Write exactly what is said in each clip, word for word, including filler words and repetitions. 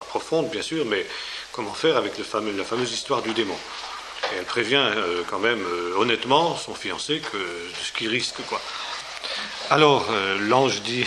profonde, bien sûr, mais comment faire avec le fameux, la fameuse histoire du démon. Et elle prévient euh, quand même euh, honnêtement son fiancé que de ce qu'il risque, quoi. Alors, euh, l'ange dit,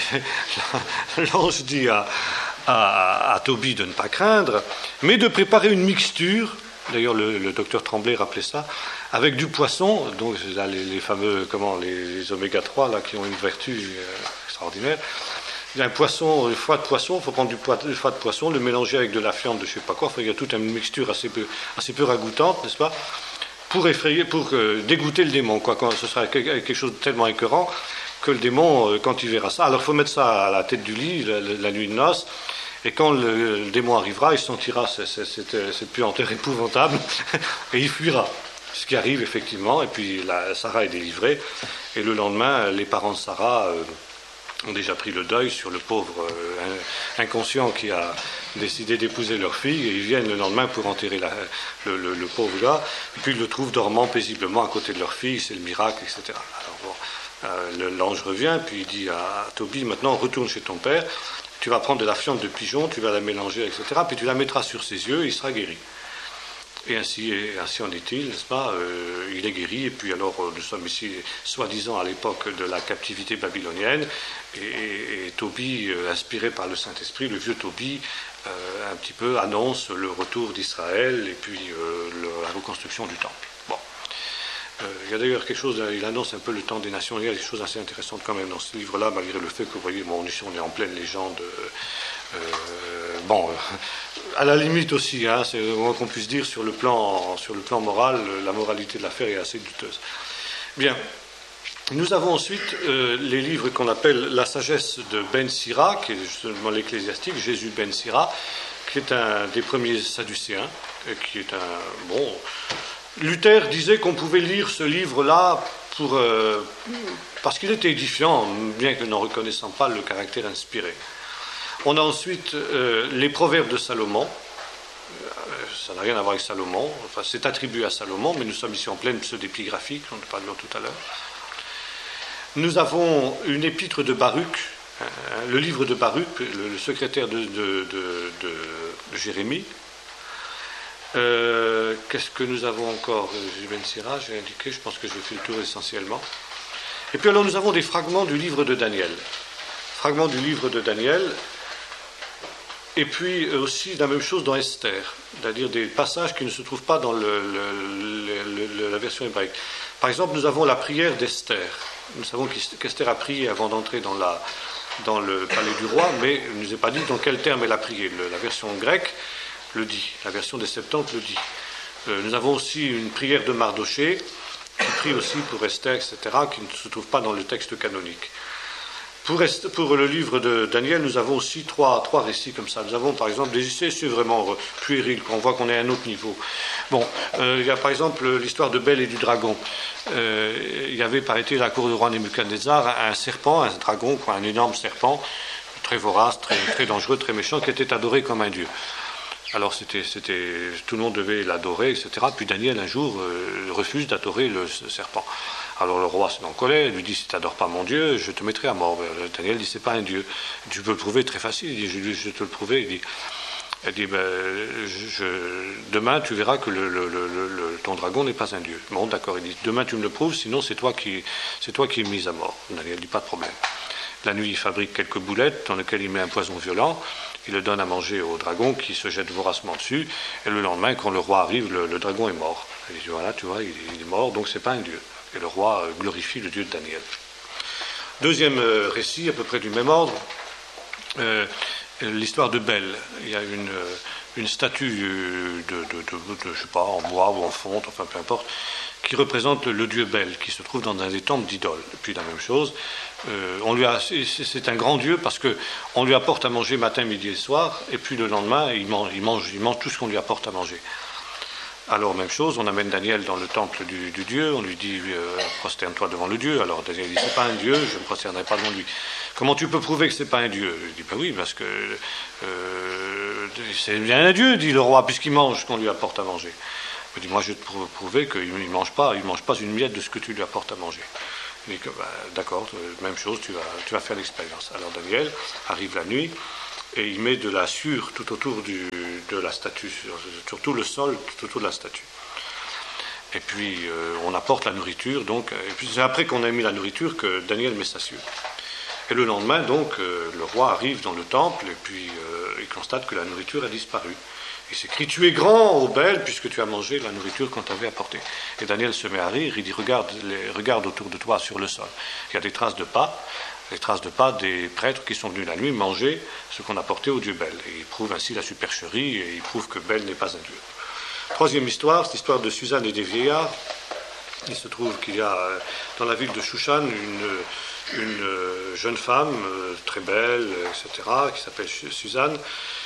l'ange dit à, à, à Tobie de ne pas craindre, mais de préparer une mixture, d'ailleurs le, le docteur Tremblay rappelait ça, avec du poisson, donc là, les, les fameux, comment, les, les oméga trois, là, qui ont une vertu euh, extraordinaire. Il y a un poisson, un foie de poisson, il faut prendre du, poids, du foie de poisson, le mélanger avec de la fiente de je ne sais pas quoi, enfin, il y a toute une mixture assez peu, assez peu ragoûtante, n'est-ce pas, pour effrayer, pour euh, dégoûter le démon, quoi, quand ce sera quelque chose de tellement écœurant que le démon, euh, quand il verra ça, alors il faut mettre ça à la tête du lit, la, la nuit de noces, et quand le, le démon arrivera, il sentira cette, cette, cette puanteur épouvantable, et il fuira. Ce qui arrive effectivement, et puis la, Sarah est délivrée, et le lendemain, les parents de Sarah euh, ont déjà pris le deuil sur le pauvre euh, inconscient qui a décidé d'épouser leur fille, et ils viennent le lendemain pour enterrer la, le, le, le pauvre gars, et puis ils le trouvent dormant paisiblement à côté de leur fille, c'est le miracle, et cetera. Alors bon, euh, l'ange revient, puis il dit à Tobie, maintenant retourne chez ton père, tu vas prendre de la fiente de pigeon, tu vas la mélanger, et cetera, puis tu la mettras sur ses yeux, et il sera guéri. Et ainsi, et ainsi en est-il, n'est-ce pas, euh, il est guéri, et puis alors nous sommes ici, soi-disant, à l'époque de la captivité babylonienne, et, et, et Tobie, euh, inspiré par le Saint-Esprit, le vieux Tobie, euh, un petit peu annonce le retour d'Israël, et puis euh, le, la reconstruction du temple. Bon. Euh, il y a d'ailleurs quelque chose, il annonce un peu le temps des nations, il y a des choses assez intéressantes quand même dans ce livre-là, malgré le fait que, vous voyez, bon, ici on est en pleine légende. Euh, bon, à la limite aussi, hein, c'est le moins qu'on puisse dire sur le plan, sur le plan moral, la moralité de l'affaire est assez douteuse. Bien, nous avons ensuite euh, les livres qu'on appelle La sagesse de Ben Sira, qui est justement l'ecclésiastique, Jésus Ben Sira, qui est un des premiers sadducéens, qui est un bon. Luther disait qu'on pouvait lire ce livre-là pour euh, parce qu'il était édifiant, bien que n'en reconnaissant pas le caractère inspiré. On a ensuite euh, les proverbes de Salomon. Euh, ça n'a rien à voir avec Salomon. Enfin, c'est attribué à Salomon, mais nous sommes ici en pleine pseudépigraphie, on en parlions tout à l'heure. Nous avons une épître de Baruch, hein, le livre de Baruch, le, le secrétaire de, de, de, de, de Jérémie. Euh, qu'est-ce que nous avons encore? Ben Sira, j'ai indiqué, je pense que j'ai fait le tour essentiellement. Et puis alors nous avons des fragments du livre de Daniel. Fragments du livre de Daniel. Et puis aussi la même chose dans Esther, c'est-à-dire des passages qui ne se trouvent pas dans le, le, le, le, la version hébraïque. Par exemple, nous avons la prière d'Esther. Nous savons qu'Esther a prié avant d'entrer dans, la, dans le palais du roi, mais il ne nous est pas dit dans quel terme elle a prié. Le, la version grecque le dit, la version des Septante le dit. Euh, nous avons aussi une prière de Mardoché, qui prie aussi pour Esther, et cetera, qui ne se trouve pas dans le texte canonique. Pour, pour le livre de Daniel, nous avons aussi trois, trois récits comme ça. Nous avons par exemple des essais, c'est vraiment puéril, on voit qu'on est à un autre niveau. Bon, euh, il y a par exemple l'histoire de Bel et du dragon. Euh, il y avait, paraît-il, à la cour du roi Nebuchadnezzar, un serpent, un dragon, quoi, un énorme serpent, très vorace, très, très dangereux, très méchant, qui était adoré comme un dieu. Alors c'était, c'était, tout le monde devait l'adorer, et cetera. Puis Daniel, un jour, euh, refuse d'adorer le serpent. Alors le roi se met en colère, il lui dit, si tu n'adores pas mon Dieu, je te mettrai à mort. Daniel dit, c'est pas un Dieu. Tu peux le prouver très facile. Il dit, je, je te le prouver. Il dit, il dit ben, je, demain tu verras que le, le, le, le, ton dragon n'est pas un Dieu. Bon, d'accord, il dit, demain tu me le prouves, sinon c'est toi qui, c'est toi qui es mis à mort. Daniel dit, pas de problème. La nuit, il fabrique quelques boulettes dans lesquelles il met un poison violent. Il le donne à manger au dragon qui se jette voracement dessus. Et le lendemain, quand le roi arrive, le, le dragon est mort. Il dit, voilà, tu vois, il, il est mort, donc c'est pas un Dieu. Et le roi glorifie le Dieu de Daniel. Deuxième euh, récit, à peu près du même ordre, euh, l'histoire de Bel. Il y a une, une statue de, de, de, de, de, je sais pas, en bois ou en fonte, enfin peu importe, qui représente le dieu Bel, qui se trouve dans un des temples d'idoles. Et puis la même chose, euh, on lui a, c'est, c'est un grand dieu parce qu'on lui apporte à manger matin, midi et soir, et puis le lendemain, il mange, il mange, il mange tout ce qu'on lui apporte à manger. Alors, même chose, on amène Daniel dans le temple du, du Dieu, on lui dit euh, prosterne-toi devant le Dieu. Alors Daniel dit, c'est pas un Dieu, je ne me prosternerai pas devant lui. Comment tu peux prouver que c'est pas un Dieu? Je dis, ben oui, parce que euh, c'est bien un Dieu, dit le roi, puisqu'il mange ce qu'on lui apporte à manger. Il dit, moi je vais te prouver qu'il ne mange pas, il mange pas une miette de ce que tu lui apportes à manger. Il dit, ben, d'accord, même chose, tu vas, tu vas faire l'expérience. Alors Daniel arrive la nuit, et il met de la sûre tout autour du, de la statue, sur, sur tout le sol, tout autour de la statue. Et puis euh, on apporte la nourriture, donc, et puis c'est après qu'on a mis la nourriture que Daniel met sa sûre. Et le lendemain, donc, euh, le roi arrive dans le temple et puis euh, il constate que la nourriture a disparu. Il s'écrie: tu es grand, ô Bel, puisque tu as mangé la nourriture qu'on t'avait apportée. Et Daniel se met à rire, il dit: regarde, les, regarde autour de toi sur le sol. Il y a des traces de pas, les traces de pas des prêtres qui sont venus la nuit manger ce qu'on apportait au dieu Bel. Et il prouve ainsi la supercherie et il prouve que Bel n'est pas un dieu. Troisième histoire, c'est l'histoire de Suzanne et des vieillards. Il se trouve qu'il y a dans la ville de Shushan une, une jeune femme très belle, et cetera, qui s'appelle Suzanne,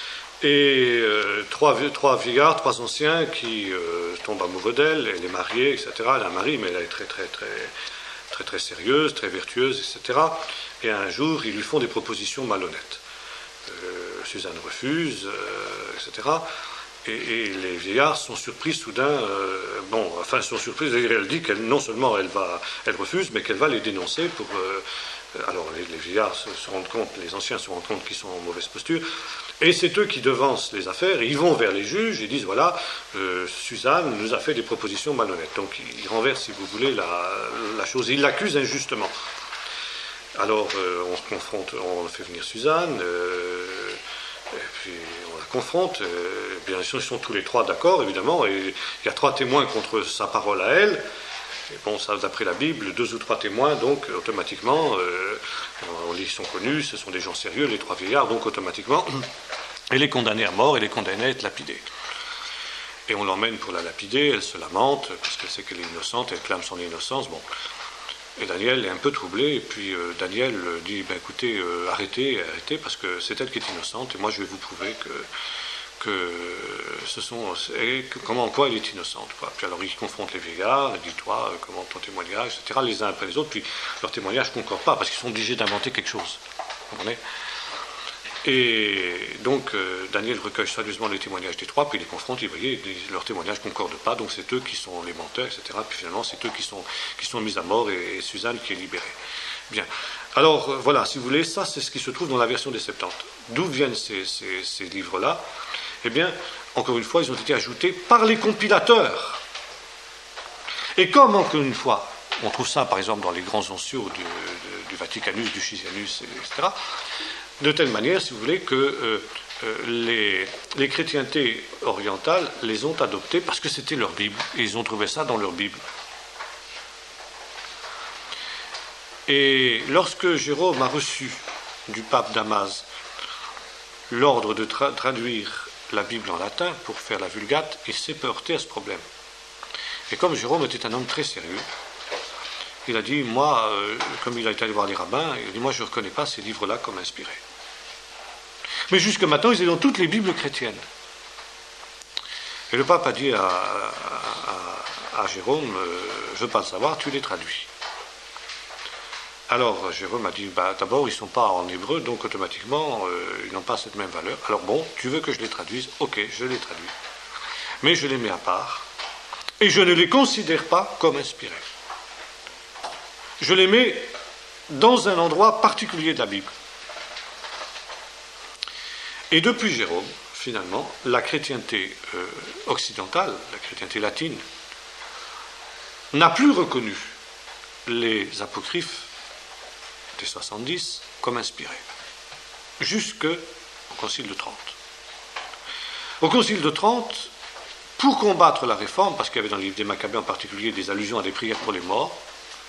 et euh, trois, trois vieillards, trois anciens qui euh, tombent amoureux d'elle. Elle est mariée, et cetera. Elle a un mari, mais elle est très très très très très sérieuse, très vertueuse, et cetera. Et un jour, ils lui font des propositions malhonnêtes. Euh, Suzanne refuse, euh, et cetera. Et, et les vieillards sont surpris soudain, euh, bon, enfin, sont surpris, elle dit qu'elle, non seulement elle, va, elle refuse, mais qu'elle va les dénoncer pour... Euh, alors, les, les vieillards se, se rendent compte, les anciens se rendent compte qu'ils sont en mauvaise posture, et c'est eux qui devancent les affaires, et ils vont vers les juges, et disent, voilà, euh, Suzanne nous a fait des propositions malhonnêtes. Donc, ils renversent, si vous voulez, la, la chose, et ils l'accusent injustement. Alors, euh, on se confronte, on fait venir Suzanne, euh, et puis on la confronte, euh, bien sûr ils sont tous les trois d'accord évidemment, et il y a trois témoins contre sa parole à elle, et bon ça d'après la Bible, deux ou trois témoins, donc automatiquement, euh, on lit, ils sont connus, ce sont des gens sérieux, les trois vieillards, donc automatiquement, elle est condamnée à mort, elle est condamnée à être lapidée. Et on l'emmène pour la lapider, elle se lamente, parce qu'elle sait qu'elle est innocente, elle clame son innocence, bon. Et Daniel est un peu troublé, et puis euh, Daniel dit, ben, écoutez, euh, arrêtez, arrêtez, parce que c'est elle qui est innocente, et moi je vais vous prouver que, que ce sont, et que, comment, en quoi elle est innocente, quoi. Puis alors il confronte les vieillards, il dit, toi, euh, comment ton témoignage, et cetera, les uns après les autres, puis leur témoignage ne concorde pas, parce qu'ils sont obligés d'inventer quelque chose. Vous comprenez ? Et donc euh, Daniel recueille soigneusement les témoignages des trois, puis il les confronte, et vous voyez, leurs témoignages ne concordent pas, donc c'est eux qui sont les menteurs, et cetera. Puis finalement, c'est eux qui sont, qui sont mis à mort, et, et Suzanne qui est libérée. Bien. Alors euh, voilà, si vous voulez, ça c'est ce qui se trouve dans la version des Septante. D'où viennent ces, ces, ces livres-là ? Eh bien, encore une fois, ils ont été ajoutés par les compilateurs. Et comme, encore une fois, on trouve ça par exemple dans les grands onciaux du, du, du Vaticanus, du Chisianus, et cetera, de telle manière, si vous voulez, que euh, euh, les, les chrétientés orientales les ont adoptés parce que c'était leur Bible, et ils ont trouvé ça dans leur Bible. Et lorsque Jérôme a reçu du pape Damas l'ordre de tra- traduire la Bible en latin pour faire la Vulgate, il s'est heurté à ce problème. Et comme Jérôme était un homme très sérieux, il a dit, moi, euh, comme il a été allé voir les rabbins, il a dit, moi je ne reconnais pas ces livres-là comme inspirés. Mais jusque maintenant, ils étaient dans toutes les Bibles chrétiennes. Et le pape a dit à, à, à Jérôme, euh, je ne veux pas le savoir, tu les traduis. Alors Jérôme a dit, bah, d'abord, ils ne sont pas en hébreu, donc automatiquement, euh, ils n'ont pas cette même valeur. Alors bon, tu veux que je les traduise ? Ok, je les traduis. Mais je les mets à part, et je ne les considère pas comme inspirés. Je les mets dans un endroit particulier de la Bible. Et depuis Jérôme, finalement, la chrétienté euh, occidentale, la chrétienté latine, n'a plus reconnu les apocryphes des soixante-dix comme inspirés, jusqu'au Concile de Trente. Au Concile de Trente, pour combattre la réforme, parce qu'il y avait dans le livre des Maccabées en particulier des allusions à des prières pour les morts,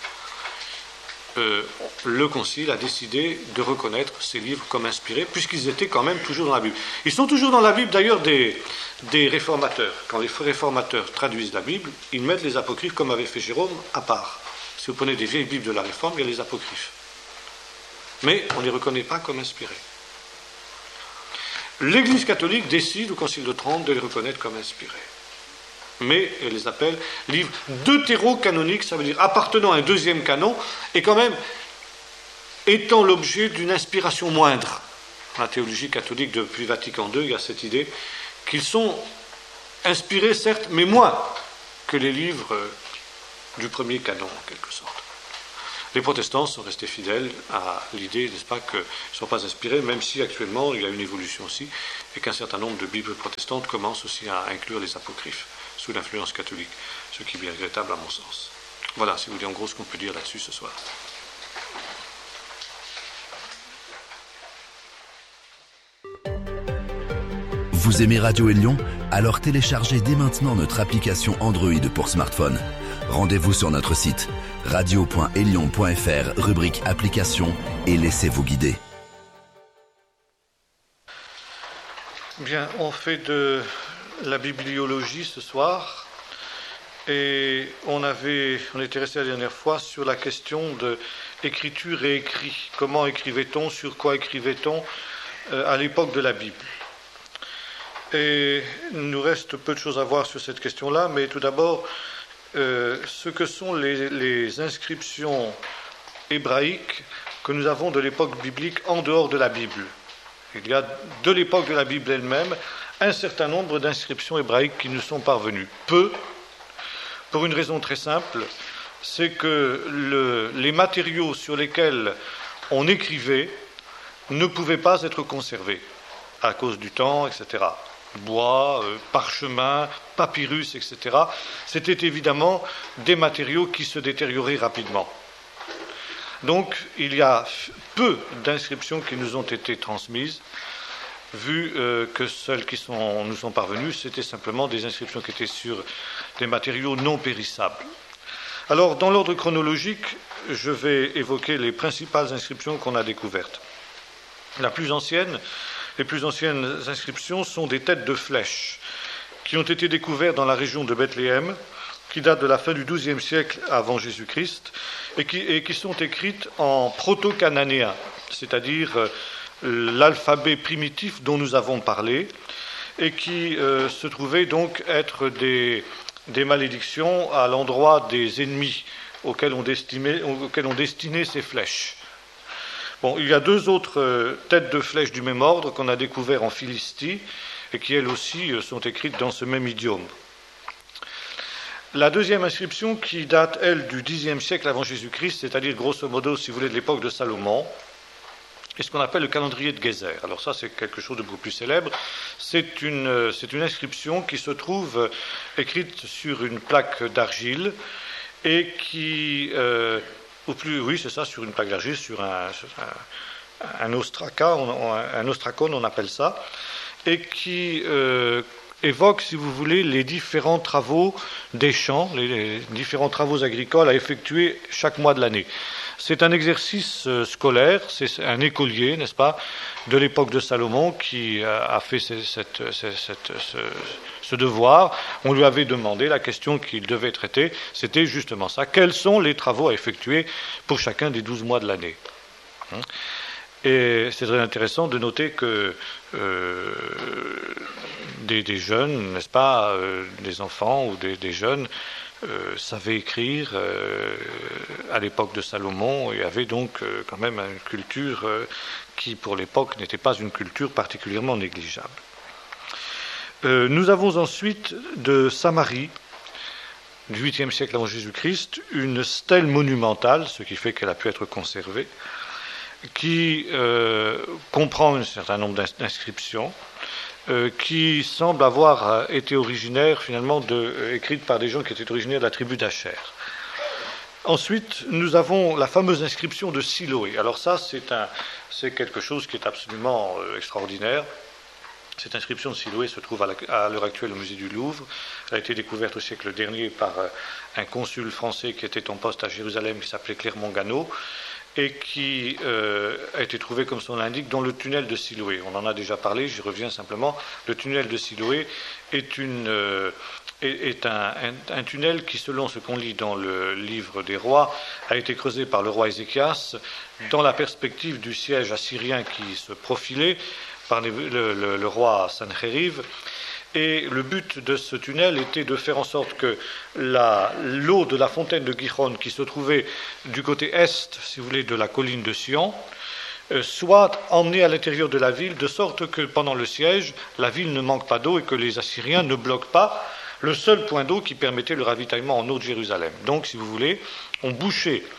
Euh, le Concile a décidé de reconnaître ces livres comme inspirés, puisqu'ils étaient quand même toujours dans la Bible. Ils sont toujours dans la Bible, d'ailleurs, des, des réformateurs. Quand les réformateurs traduisent la Bible, ils mettent les apocryphes, comme avait fait Jérôme, à part. Si vous prenez des vieilles Bibles de la Réforme, il y a les apocryphes. Mais on ne les reconnaît pas comme inspirés. L'Église catholique décide au Concile de Trente de les reconnaître comme inspirés. Mais elle les appelle livres deutérocanoniques, ça veut dire appartenant à un deuxième canon, et quand même étant l'objet d'une inspiration moindre. Dans la théologie catholique depuis Vatican deux, il y a cette idée qu'ils sont inspirés, certes, mais moins que les livres du premier canon, en quelque sorte. Les protestants sont restés fidèles à l'idée, n'est-ce pas, qu'ils ne sont pas inspirés, même si actuellement il y a une évolution aussi, et qu'un certain nombre de Bibles protestantes commencent aussi à inclure les apocryphes sous l'influence catholique, ce qui est bien regrettable à mon sens. Voilà, si vous voulez en gros ce qu'on peut dire là-dessus ce soir. Vous aimez Radio Élion? Alors téléchargez dès maintenant notre application Android pour smartphone. Rendez-vous sur notre site radio point élion point f r, rubrique applications, et laissez-vous guider. Bien, on fait de la bibliologie ce soir et on avait, on était resté la dernière fois sur la question de écriture et écrit. Comment écrivait-on, sur quoi écrivait-on euh, à l'époque de la Bible? Et il nous reste peu de choses à voir sur cette question-là, mais tout d'abord, euh, ce que sont les, les inscriptions hébraïques que nous avons de l'époque biblique en dehors de la Bible. Il y a de l'époque de la Bible elle-même un certain nombre d'inscriptions hébraïques qui nous sont parvenues. Peu, pour une raison très simple, c'est que le, les matériaux sur lesquels on écrivait ne pouvaient pas être conservés à cause du temps, et cetera. Bois, euh, parchemin, papyrus, et cetera. C'était évidemment des matériaux qui se détérioraient rapidement. Donc, il y a peu d'inscriptions qui nous ont été transmises, vu euh, que celles qui sont, nous sont parvenues, c'était simplement des inscriptions qui étaient sur des matériaux non périssables. Alors, dans l'ordre chronologique, je vais évoquer les principales inscriptions qu'on a découvertes. La plus ancienne, les plus anciennes inscriptions sont des têtes de flèches qui ont été découvertes dans la région de Bethléem, qui datent de la fin du douzième siècle avant Jésus-Christ, et qui, et qui sont écrites en proto-cananéen, c'est-à-dire euh, l'alphabet primitif dont nous avons parlé, et qui euh, se trouvaient donc être des, des malédictions à l'endroit des ennemis auxquels on destinait, auxquels on destinait ces flèches. Bon, il y a deux autres euh, têtes de flèches du même ordre qu'on a découvertes en Philistie et qui, elles aussi, euh, sont écrites dans ce même idiome. La deuxième inscription, qui date, elle, du dixième siècle avant Jésus-Christ, c'est-à-dire, grosso modo, si vous voulez, de l'époque de Salomon, est ce qu'on appelle le calendrier de Gézer. Alors ça, c'est quelque chose de beaucoup plus célèbre. C'est une, euh, c'est une inscription qui se trouve euh, écrite sur une plaque d'argile et qui... Euh, Ou plus, oui, c'est ça, sur une plaque d'argile, sur un, sur un, un, ostraca, on, un ostracone, on appelle ça, et qui euh, évoque, si vous voulez, les différents travaux des champs, les, les différents travaux agricoles à effectuer chaque mois de l'année. C'est un exercice euh, scolaire, c'est un écolier, n'est-ce pas, de l'époque de Salomon qui a, a fait cette, cette, cette, cette, ce, ce devoir. On lui avait demandé, la question qu'il devait traiter, c'était justement ça. Quels sont les travaux à effectuer pour chacun des douze mois de l'année? Et c'est très intéressant de noter que euh, des, des jeunes, n'est-ce pas, euh, des enfants ou des, des jeunes, Euh, savait écrire euh, à l'époque de Salomon et avait donc euh, quand même une culture euh, qui, pour l'époque, n'était pas une culture particulièrement négligeable. Euh, nous avons ensuite de Samarie, du huitième siècle avant Jésus-Christ, une stèle monumentale, ce qui fait qu'elle a pu être conservée, qui euh, comprend un certain nombre d'inscriptions, Euh, qui semble avoir euh, été originaire, finalement, de, euh, écrite par des gens qui étaient originaires de la tribu d'Acher. Ensuite, nous avons la fameuse inscription de Siloé. Alors ça, c'est, un, c'est quelque chose qui est absolument euh, extraordinaire. Cette inscription de Siloé se trouve à, la, à l'heure actuelle au musée du Louvre. Elle a été découverte au siècle dernier par euh, un consul français qui était en poste à Jérusalem, qui s'appelait Clermont-Ganneau, et qui euh, a été trouvé, comme son nom l'indique, dans le tunnel de Siloé. On en a déjà parlé, j'y reviens simplement. Le tunnel de Siloé est, une, euh, est, est un, un, un tunnel qui, selon ce qu'on lit dans le livre des rois, a été creusé par le roi Ézéchias dans la perspective du siège assyrien qui se profilait par les, le, le, le roi Sanchériv. Et le but de ce tunnel était de faire en sorte que la, l'eau de la fontaine de Gihon, qui se trouvait du côté est, si vous voulez, de la colline de Sion, euh, soit emmenée à l'intérieur de la ville, de sorte que pendant le siège, la ville ne manque pas d'eau et que les Assyriens ne bloquent pas le seul point d'eau qui permettait le ravitaillement en eau de Jérusalem. Donc, si vous voulez, on bouchait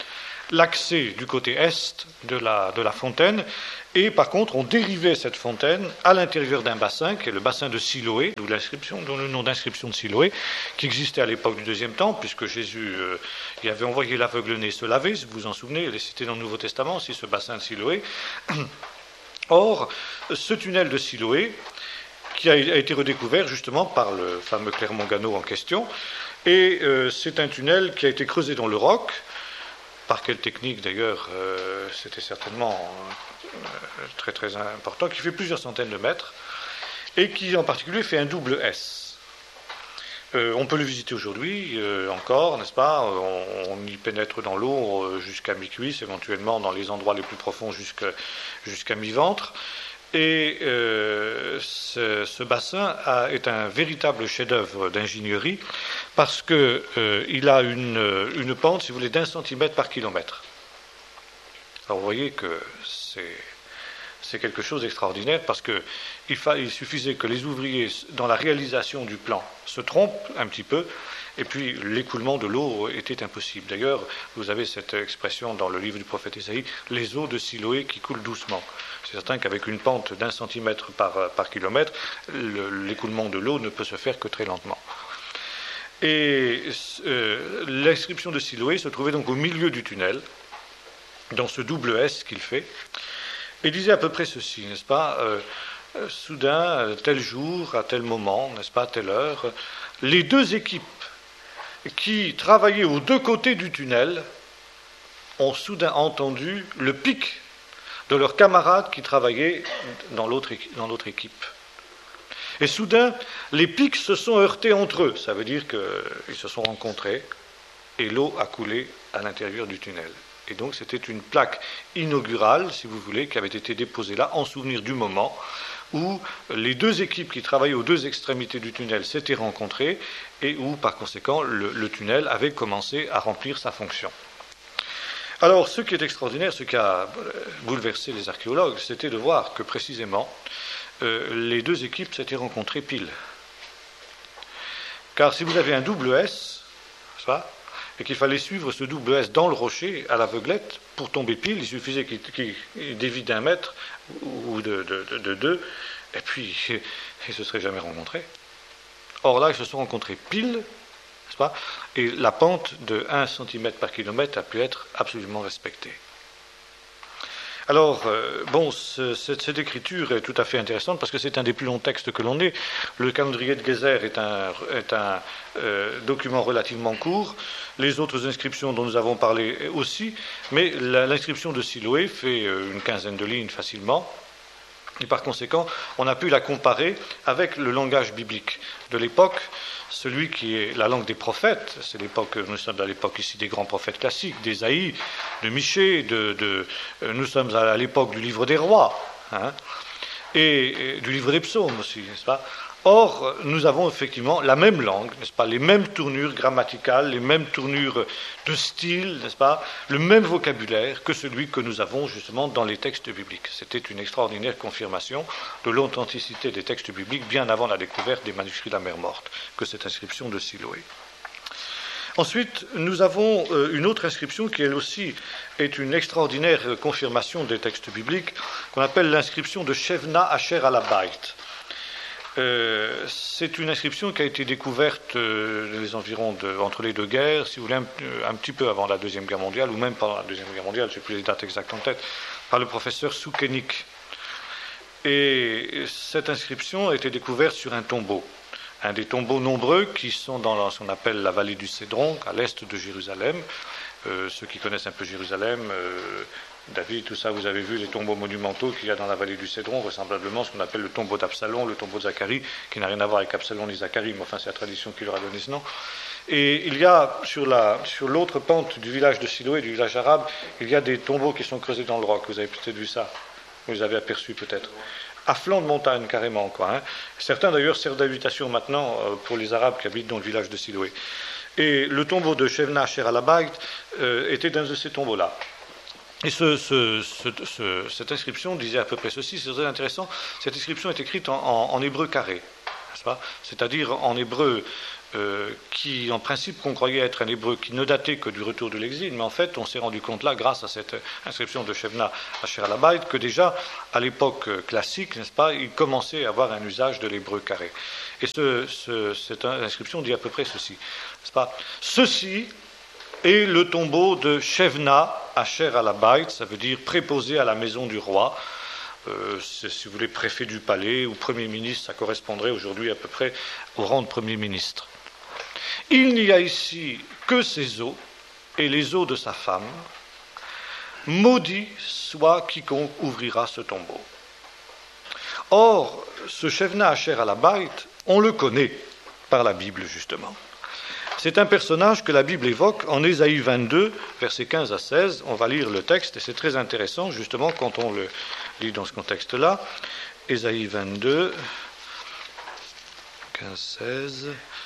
l'accès du côté est de la, de la fontaine, et par contre on dérivait cette fontaine à l'intérieur d'un bassin, qui est le bassin de Siloé, d'où l'inscription, dont le nom d'inscription de Siloé, qui existait à l'époque du deuxième temple, puisque Jésus euh, y avait envoyé l'aveugle-né se laver, si vous vous en souvenez, il est cité dans le Nouveau Testament aussi, ce bassin de Siloé. Or, ce tunnel de Siloé, qui a été redécouvert justement par le fameux Clermont-Ganneau en question, et euh, c'est un tunnel qui a été creusé dans le roc. Par quelle technique d'ailleurs, euh, c'était certainement euh, très très important, qui fait plusieurs centaines de mètres, et qui en particulier fait un double S. Euh, on peut le visiter aujourd'hui euh, encore, n'est-ce pas? On, on y pénètre dans l'eau euh, jusqu'à mi-cuisse, éventuellement dans les endroits les plus profonds jusqu'à, jusqu'à mi-ventre. Et euh, ce, ce bassin a, est un véritable chef-d'œuvre d'ingénierie parce qu'il euh, a une, une pente, si vous voulez, d'un centimètre par kilomètre. Alors vous voyez que c'est, c'est quelque chose d'extraordinaire parce qu'il il suffisait que les ouvriers, dans la réalisation du plan, se trompent un petit peu, et puis l'écoulement de l'eau était impossible. D'ailleurs, vous avez cette expression dans le livre du prophète Ésaïe, les eaux de Siloé qui coulent doucement. C'est certain qu'avec une pente d'un centimètre par, par kilomètre, le, l'écoulement de l'eau ne peut se faire que très lentement. Et euh, l'inscription de Siloé se trouvait donc au milieu du tunnel, dans ce double S qu'il fait, et disait à peu près ceci, n'est-ce pas euh, soudain, tel jour, à tel moment, n'est-ce pas, à telle heure, les deux équipes qui travaillaient aux deux côtés du tunnel ont soudain entendu le pic de leurs camarades qui travaillaient dans l'autre, dans l'autre équipe. Et soudain, les pics se sont heurtés entre eux. Ça veut dire qu'ils se sont rencontrés et l'eau a coulé à l'intérieur du tunnel. Et donc c'était une plaque inaugurale, si vous voulez, qui avait été déposée là en souvenir du moment où les deux équipes qui travaillaient aux deux extrémités du tunnel s'étaient rencontrées et où, par conséquent, le, le tunnel avait commencé à remplir sa fonction. Alors, ce qui est extraordinaire, ce qui a bouleversé les archéologues, c'était de voir que, précisément, euh, les deux équipes s'étaient rencontrées pile. Car si vous avez un double S, ça, et qu'il fallait suivre ce double S dans le rocher, à l'aveuglette, pour tomber pile, il suffisait qu'il, qu'il dévie d'un mètre ou de, de, de, de deux, et puis ils ne se seraient jamais rencontrés. Or là, ils se sont rencontrés pile, n'est-ce pas, et la pente de un centimètre par kilomètre a pu être absolument respectée. Alors, euh, bon, ce, cette, cette écriture est tout à fait intéressante parce que c'est un des plus longs textes que l'on ait. Le calendrier de Gézer est un, est un euh, document relativement court. Les autres inscriptions dont nous avons parlé aussi, mais la, l'inscription de Siloé fait euh, une quinzaine de lignes facilement. Et par conséquent, on a pu la comparer avec le langage biblique de l'époque, celui qui est la langue des prophètes. C'est l'époque, nous sommes à l'époque ici des grands prophètes classiques, d'Ésaïe, de Michée, de, de, nous sommes à l'époque du livre des rois, hein, et, et du livre des psaumes aussi, n'est-ce pas ? Or, nous avons effectivement la même langue, n'est-ce pas, les mêmes tournures grammaticales, les mêmes tournures de style, n'est-ce pas, le même vocabulaire que celui que nous avons justement dans les textes bibliques. C'était une extraordinaire confirmation de l'authenticité des textes bibliques bien avant la découverte des manuscrits de la mer Morte, que cette inscription de Siloé. Ensuite, nous avons une autre inscription qui, elle aussi, est une extraordinaire confirmation des textes bibliques, qu'on appelle l'inscription de Shevna Asher Alabait. Euh, c'est une inscription qui a été découverte euh, dans les environs de, entre les deux guerres, si vous voulez, un, un petit peu avant la Deuxième Guerre mondiale, ou même pendant la Deuxième Guerre mondiale, je ne sais plus les dates exactes en tête, par le professeur Soukenik. Et cette inscription a été découverte sur un tombeau, un des tombeaux nombreux qui sont dans ce qu'on appelle la vallée du Cédron, à l'est de Jérusalem. Euh, ceux qui connaissent un peu Jérusalem, euh, David, tout ça, vous avez vu les tombeaux monumentaux qu'il y a dans la vallée du Cédron, vraisemblablement ce qu'on appelle le tombeau d'Absalom, le tombeau de Zacharie, qui n'a rien à voir avec Absalom ni Zacharie, mais enfin c'est la tradition qui leur a donné ce nom. Et il y a, sur, la, sur l'autre pente du village de Siloé, du village arabe, il y a des tombeaux qui sont creusés dans le roc. Vous avez peut-être vu ça, vous les avez aperçus peut-être. À flanc de montagne, carrément, quoi. Hein. Certains d'ailleurs servent d'habitation maintenant euh, pour les Arabes qui habitent dans le village de Siloé. Et le tombeau de Shevna Asher Alabait euh, était dans un de ces tombeaux-là. Et ce, ce, ce, ce, cette inscription disait à peu près ceci, c'est très intéressant, cette inscription est écrite en, en, en hébreu carré. n'est-ce pas ? C'est-à-dire en hébreu, euh, qui en principe qu'on croyait être un hébreu qui ne datait que du retour de l'exil, mais en fait on s'est rendu compte là, grâce à cette inscription de Shevna Asher al Habayit, que déjà à l'époque classique, n'est-ce pas, il commençait à avoir un usage de l'hébreu carré. Et ce, ce, cette inscription dit à peu près ceci, n'est-ce pas ? Ceci est le tombeau de Shevna Asher al Habayit, ça veut dire préposé à la maison du roi. Euh, si vous voulez, préfet du palais ou premier ministre, ça correspondrait aujourd'hui à peu près au rang de premier ministre. Il n'y a ici que ses os et les os de sa femme. Maudit soit quiconque ouvrira ce tombeau. Or, ce Shevna Asher al Habayit, on le connaît par la Bible, justement. C'est un personnage que la Bible évoque en Ésaïe vingt-deux, versets quinze à seize. On va lire le texte, et c'est très intéressant, justement, quand on le lit dans ce contexte-là. Ésaïe vingt-deux, quinze à seize.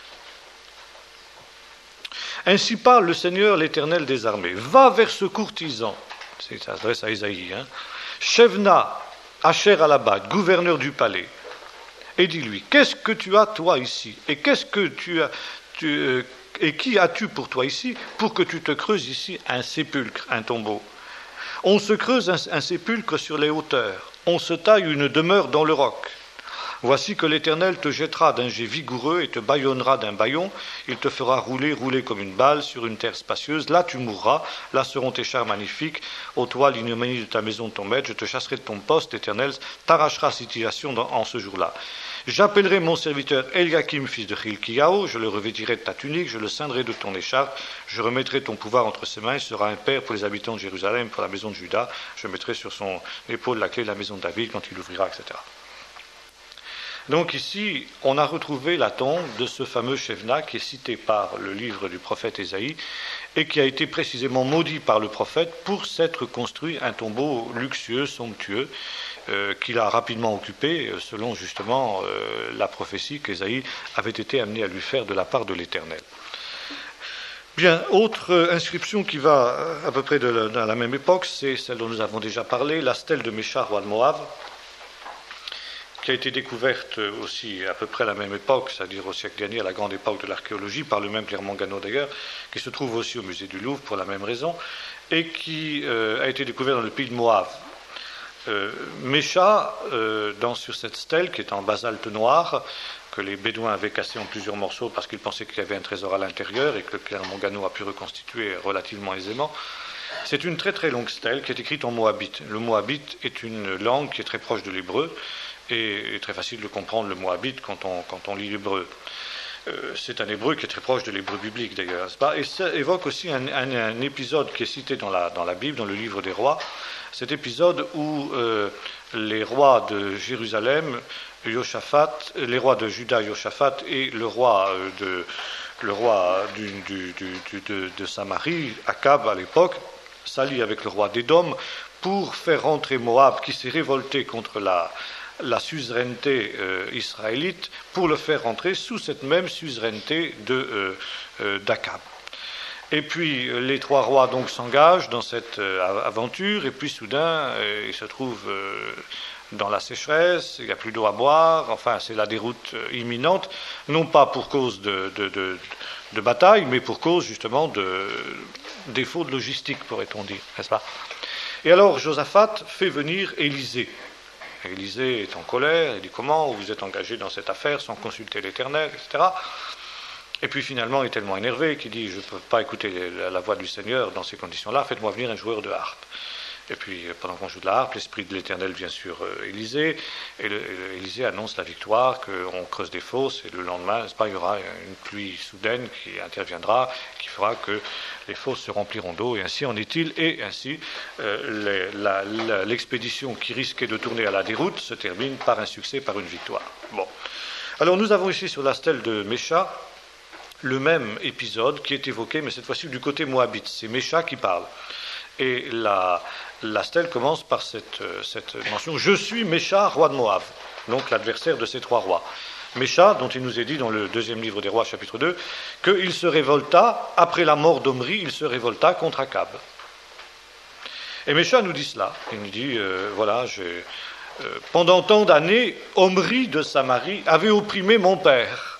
Ainsi parle le Seigneur, l'Éternel des armées. Va vers ce courtisan, ça s'adresse à Ésaïe, hein, Shevna Asher al Habayit, gouverneur du palais, et dis-lui, qu'est-ce que tu as toi ici ? Et qu'est-ce que tu as tu, euh, et qui as-tu pour toi ici, pour que tu te creuses ici un sépulcre, un tombeau ? On se creuse un, un sépulcre sur les hauteurs, on se taille une demeure dans le roc. Voici que l'Éternel te jettera d'un jet vigoureux et te bâillonnera d'un bâillon. Il te fera rouler, rouler comme une balle sur une terre spacieuse. Là tu mourras, là seront tes chars magnifiques. Ô toi, l'ignominie de ta maison, de ton maître, je te chasserai de ton poste, l'Éternel t'arrachera situation dans, en ce jour-là. J'appellerai mon serviteur Eliakim, fils de Hilkiyahu, je le revêtirai de ta tunique, je le ceindrai de ton écharpe, je remettrai ton pouvoir entre ses mains, il sera un père pour les habitants de Jérusalem, pour la maison de Juda, je mettrai sur son épaule la clé de la maison de David quand il ouvrira, et cetera. Donc ici, on a retrouvé la tombe de ce fameux Shevna qui est cité par le livre du prophète Ésaïe et qui a été précisément maudit par le prophète pour s'être construit un tombeau luxueux, somptueux, euh, qu'il a rapidement occupé selon justement euh, la prophétie qu'Ésaïe avait été amené à lui faire de la part de l'Éternel. Bien, autre inscription qui va à peu près de la, de la même époque, c'est celle dont nous avons déjà parlé, la stèle de Mécha, roi de Moab, qui a été découverte aussi à peu près à la même époque, c'est-à-dire au siècle dernier, à la grande époque de l'archéologie, par le même Pierre Mangano d'ailleurs, qui se trouve aussi au musée du Louvre pour la même raison, et qui euh, a été découverte dans le pays de Moab. Euh, Mécha, euh, dans, sur cette stèle, qui est en basalte noir, que les Bédouins avaient cassé en plusieurs morceaux parce qu'ils pensaient qu'il y avait un trésor à l'intérieur et que Pierre Mangano a pu reconstituer relativement aisément, c'est une très très longue stèle qui est écrite en moabite. Le moabite est une langue qui est très proche de l'hébreu, et très facile de comprendre le moabite quand on, quand on lit l'hébreu. Euh, c'est un hébreu qui est très proche de l'hébreu biblique d'ailleurs, n'est-ce pas ? Et ça évoque aussi un, un, un épisode qui est cité dans la, dans la Bible, dans le livre des rois, cet épisode où euh, les rois de Jérusalem, Yoshaphat, les rois de Juda, Yoshaphat, et le roi euh, de, le roi du, du, du, du, de, de Samarie, Akab à l'époque, s'allient avec le roi d'Édom pour faire rentrer Moab, qui s'est révolté contre la la suzeraineté euh, israélite, pour le faire rentrer sous cette même suzeraineté de, euh, euh, d'Akab. Et puis les trois rois donc s'engagent dans cette euh, aventure, et puis soudain euh, ils se trouvent euh, dans la sécheresse, il n'y a plus d'eau à boire, enfin c'est la déroute euh, imminente, non pas pour cause de, de, de, de bataille, mais pour cause justement de défaut de logistique, pourrait-on dire, n'est-ce pas ? Et alors Josaphat fait venir Élisée. Élisée est en colère, il dit comment vous êtes engagé dans cette affaire sans consulter l'Éternel, et cetera. Et puis finalement il est tellement énervé qu'il dit je ne peux pas écouter la, la voix du Seigneur dans ces conditions-là, faites-moi venir un joueur de harpe. Et puis pendant qu'on joue de la harpe, l'esprit de l'Éternel vient sur euh, Élisée, et, le, et Élisée annonce la victoire, qu'on creuse des fosses, et le lendemain, n'est-ce pas, il y aura une pluie soudaine qui interviendra, qui fera que les fosses se rempliront d'eau, et ainsi en est-il, et ainsi euh, les, la, la, l'expédition qui risquait de tourner à la déroute se termine par un succès, par une victoire. Bon. Alors nous avons ici sur la stèle de Mécha le même épisode qui est évoqué, mais cette fois-ci du côté moabite. C'est Mécha qui parle. Et la, la stèle commence par cette, cette mention « Je suis Mécha, roi de Moab », donc l'adversaire de ces trois rois. Mécha, dont il nous est dit dans le deuxième livre des rois, chapitre deux, qu'il se révolta, après la mort d'Omri, il se révolta contre Akab. Et Mécha nous dit cela. Il nous dit, euh, voilà, j'ai, euh, pendant tant d'années, Omri de Samarie avait opprimé mon père.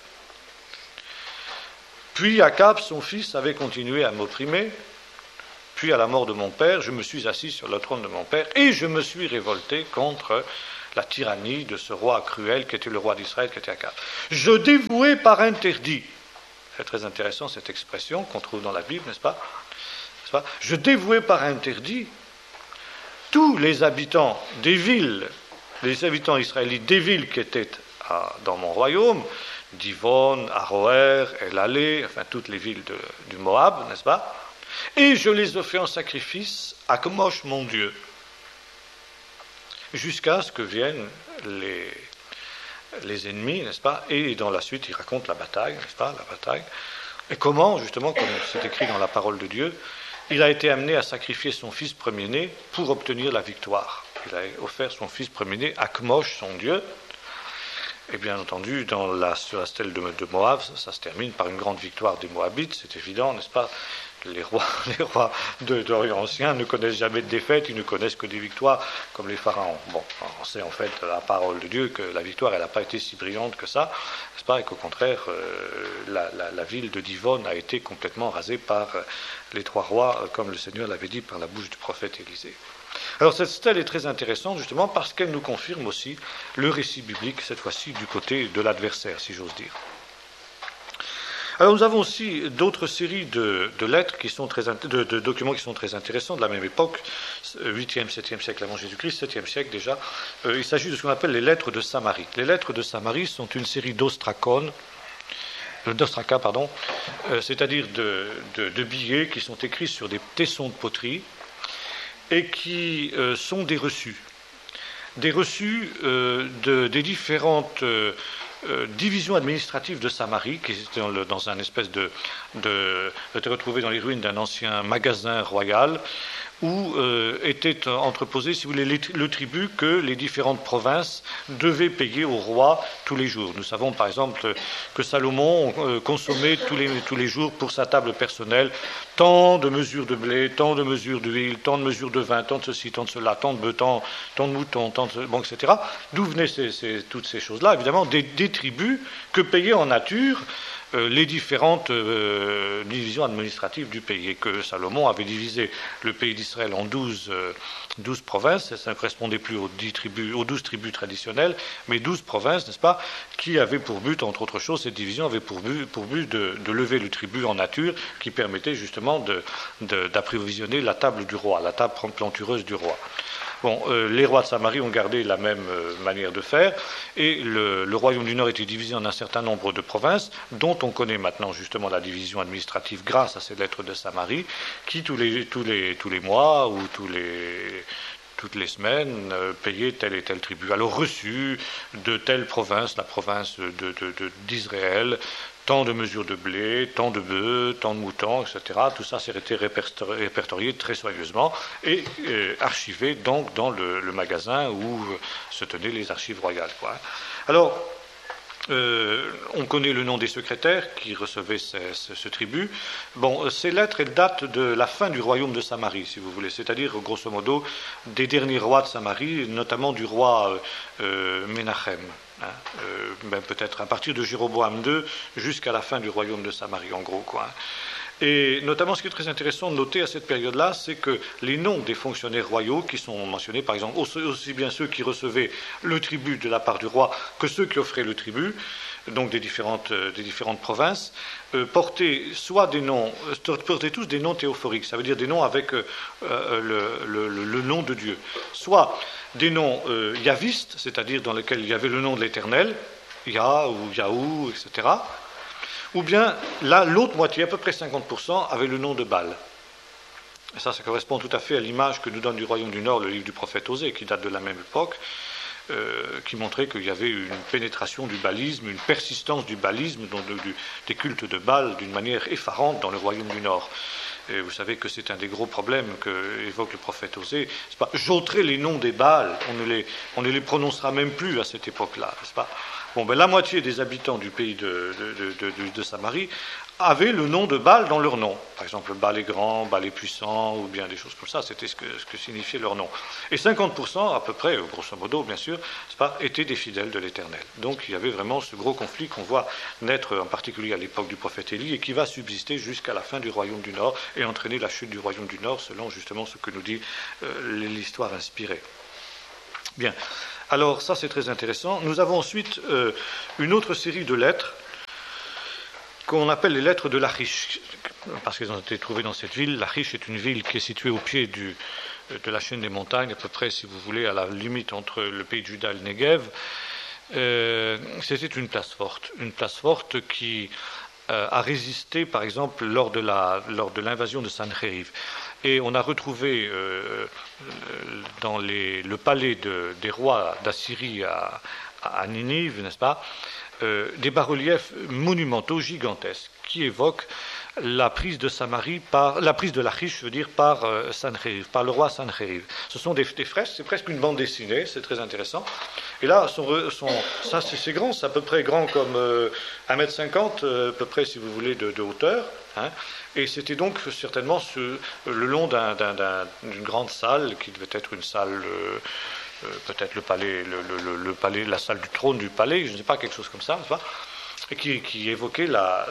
Puis Akab, son fils, avait continué à m'opprimer. Puis à la mort de mon père, je me suis assis sur le trône de mon père et je me suis révolté contre la tyrannie de ce roi cruel qui était le roi d'Israël, qui était Akab. Je dévouai par interdit. C'est très intéressant cette expression qu'on trouve dans la Bible, n'est-ce pas, n'est-ce pas ? Je dévouai par interdit tous les habitants des villes, les habitants israélites des villes qui étaient à, dans mon royaume, Divon, Aroer, El-Alé, enfin toutes les villes de, du Moab, n'est-ce pas ? Et je les offrais en sacrifice à Kemosh, mon Dieu, jusqu'à ce que viennent les, les ennemis, n'est-ce pas ? Et dans la suite, il raconte la bataille, n'est-ce pas ? La bataille. Et comment, justement, comme c'est écrit dans la parole de Dieu, il a été amené à sacrifier son fils premier-né pour obtenir la victoire. Il a offert son fils premier-né à Kemosh, son Dieu. Et bien entendu, dans la, sur la stèle de, de Moab, ça, ça se termine par une grande victoire des Moabites, c'est évident, n'est-ce pas ? Les rois, les rois de, d'Orient ancien ne connaissent jamais de défaites, ils ne connaissent que des victoires, comme les pharaons. Bon, on sait en fait la parole de Dieu que la victoire, elle n'a pas été si brillante que ça, n'est-ce pas ? Et qu'au contraire, euh, la, la, la ville de Divon a été complètement rasée par euh, les trois rois, euh, comme le Seigneur l'avait dit par la bouche du prophète Élisée. Alors cette stèle est très intéressante justement parce qu'elle nous confirme aussi le récit biblique, cette fois-ci du côté de l'adversaire, si j'ose dire. Alors nous avons aussi d'autres séries de, de lettres, qui sont très, de, de documents qui sont très intéressants de la même époque, huitième, septième siècle avant Jésus-Christ, septième siècle déjà. Euh, il s'agit de ce qu'on appelle les lettres de Samarie. Les lettres de Samarie sont une série d'ostracones, d'ostraca, pardon, euh, c'est-à-dire de, de, de billets qui sont écrits sur des tessons de poterie et qui euh, sont des reçus. Des reçus euh, de, des différentes... Euh, Euh, division administrative de Samarie, qui était dans, le, dans un espèce de, de, était retrouvée dans les ruines d'un ancien magasin royal, où euh, était entreposé, si vous voulez, le tribut que les différentes provinces devaient payer au roi tous les jours. Nous savons par exemple que Salomon euh, consommait tous les, tous les jours pour sa table personnelle tant de mesures de blé, tant de mesures d'huile, tant de mesures de vin, tant de ceci, tant de cela, tant de bœufs, tant, tant de moutons, tant de, bon, et cetera. D'où venaient ces, ces, toutes ces choses-là ? Évidemment, des, des tribus que payaient en nature euh, les différentes euh, divisions administratives du pays, et que Salomon avait divisé le pays d'Israël en douze, euh, douze provinces. Ça ne correspondait plus aux, dix tribus, aux douze tribus traditionnelles, mais douze provinces, n'est-ce pas, qui avaient pour but, entre autres choses, cette division avait pour but, pour but de, de lever le tribut en nature, qui permettait justement de, de, d'approvisionner la table du roi, la table plantureuse du roi. Bon, euh, les rois de Samarie ont gardé la même euh, manière de faire, et le, le royaume du Nord était divisé en un certain nombre de provinces, dont on connaît maintenant justement la division administrative grâce à ces lettres de Samarie, qui tous les, tous les, tous les mois ou tous les, toutes les semaines euh, payaient tel et tel tribut. Alors reçu de telle province, la province de, de, de, d'Israël, tant de mesures de blé, tant de bœufs, tant de moutons, et cetera. Tout ça s'est été répertorié très soigneusement et euh, archivé donc dans le, le magasin où euh, se tenaient les archives royales, quoi. Alors, euh, on connaît le nom des secrétaires qui recevaient ce, ce, ce tribut. Bon, ces lettres, elles datent de la fin du royaume de Samarie, si vous voulez, c'est-à-dire, grosso modo, des derniers rois de Samarie, notamment du roi euh, Menachem. Hein, euh, ben peut-être à partir de Jéroboam deux jusqu'à la fin du royaume de Samarie, en gros, quoi. Et notamment, ce qui est très intéressant de noter à cette période-là, c'est que les noms des fonctionnaires royaux qui sont mentionnés, par exemple, aussi bien ceux qui recevaient le tribut de la part du roi que ceux qui offraient le tribut, donc des différentes, euh, des différentes provinces, euh, portaient soit des noms, euh, portaient tous des noms théophoriques, ça veut dire des noms avec euh, le, le, le, le nom de Dieu, soit des noms euh, yavistes, c'est-à-dire dans lesquels il y avait le nom de l'Éternel, Yah ou Yahou, et cetera, ou bien là, l'autre moitié, à peu près cinquante pour cent, avait le nom de Baal. Et ça, ça correspond tout à fait à l'image que nous donne du royaume du Nord le livre du prophète Osée, qui date de la même époque, euh, qui montrait qu'il y avait une pénétration du baalisme, une persistance du baalisme, donc de, du, des cultes de Baal, d'une manière effarante dans le royaume du Nord. Et vous savez que c'est un des gros problèmes qu'évoque le prophète Osée. C'est pas, j'ôterai les noms des Baals, on ne les, on ne les prononcera même plus à cette époque-là, n'est-ce pas ? Bon, ben, la moitié des habitants du pays de, de, de, de, de Samarie avaient le nom de Baal dans leur nom. Par exemple, Baal est grand, Baal est puissant, ou bien des choses comme ça, c'était ce que, ce que signifiait leur nom. Et cinquante pour cent, à peu près, grosso modo, bien sûr, c'est pas, étaient des fidèles de l'Éternel. Donc il y avait vraiment ce gros conflit qu'on voit naître en particulier à l'époque du prophète Élie et qui va subsister jusqu'à la fin du royaume du Nord et entraîner la chute du royaume du Nord selon justement ce que nous dit euh, l'histoire inspirée. Bien, alors ça c'est très intéressant. Nous avons ensuite euh, une autre série de lettres qu'on appelle les lettres de Lachish, parce qu'elles ont été trouvées dans cette ville. Lachish est une ville qui est située au pied du, de la chaîne des montagnes, à peu près, si vous voulez, à la limite entre le pays de Juda et le Negev. Euh, c'était une place forte, une place forte qui euh, a résisté, par exemple, lors de, la, lors de l'invasion de Sancheriv. Et on a retrouvé euh, dans les, le palais de, des rois d'Assyrie à, à Ninive, n'est-ce pas, Euh, des bas-reliefs monumentaux gigantesques qui évoquent la prise de Samarie par la prise de Lachish, je veux dire, par euh, Sancheriv, par le roi Sancheriv. Ce sont des, des fresques, c'est presque une bande dessinée, c'est très intéressant. Et là, sont, sont, ça c'est, c'est grand, c'est à peu près grand comme euh, un mètre cinquante, euh, à peu près, si vous voulez, de, de hauteur. Hein. Et c'était donc certainement ce, le long d'un, d'un, d'un, d'une grande salle qui devait être une salle. Euh, Euh, peut-être le palais, le, le, le palais, la salle du trône du palais, je ne sais pas, quelque chose comme ça, pas et qui, qui évoquait la,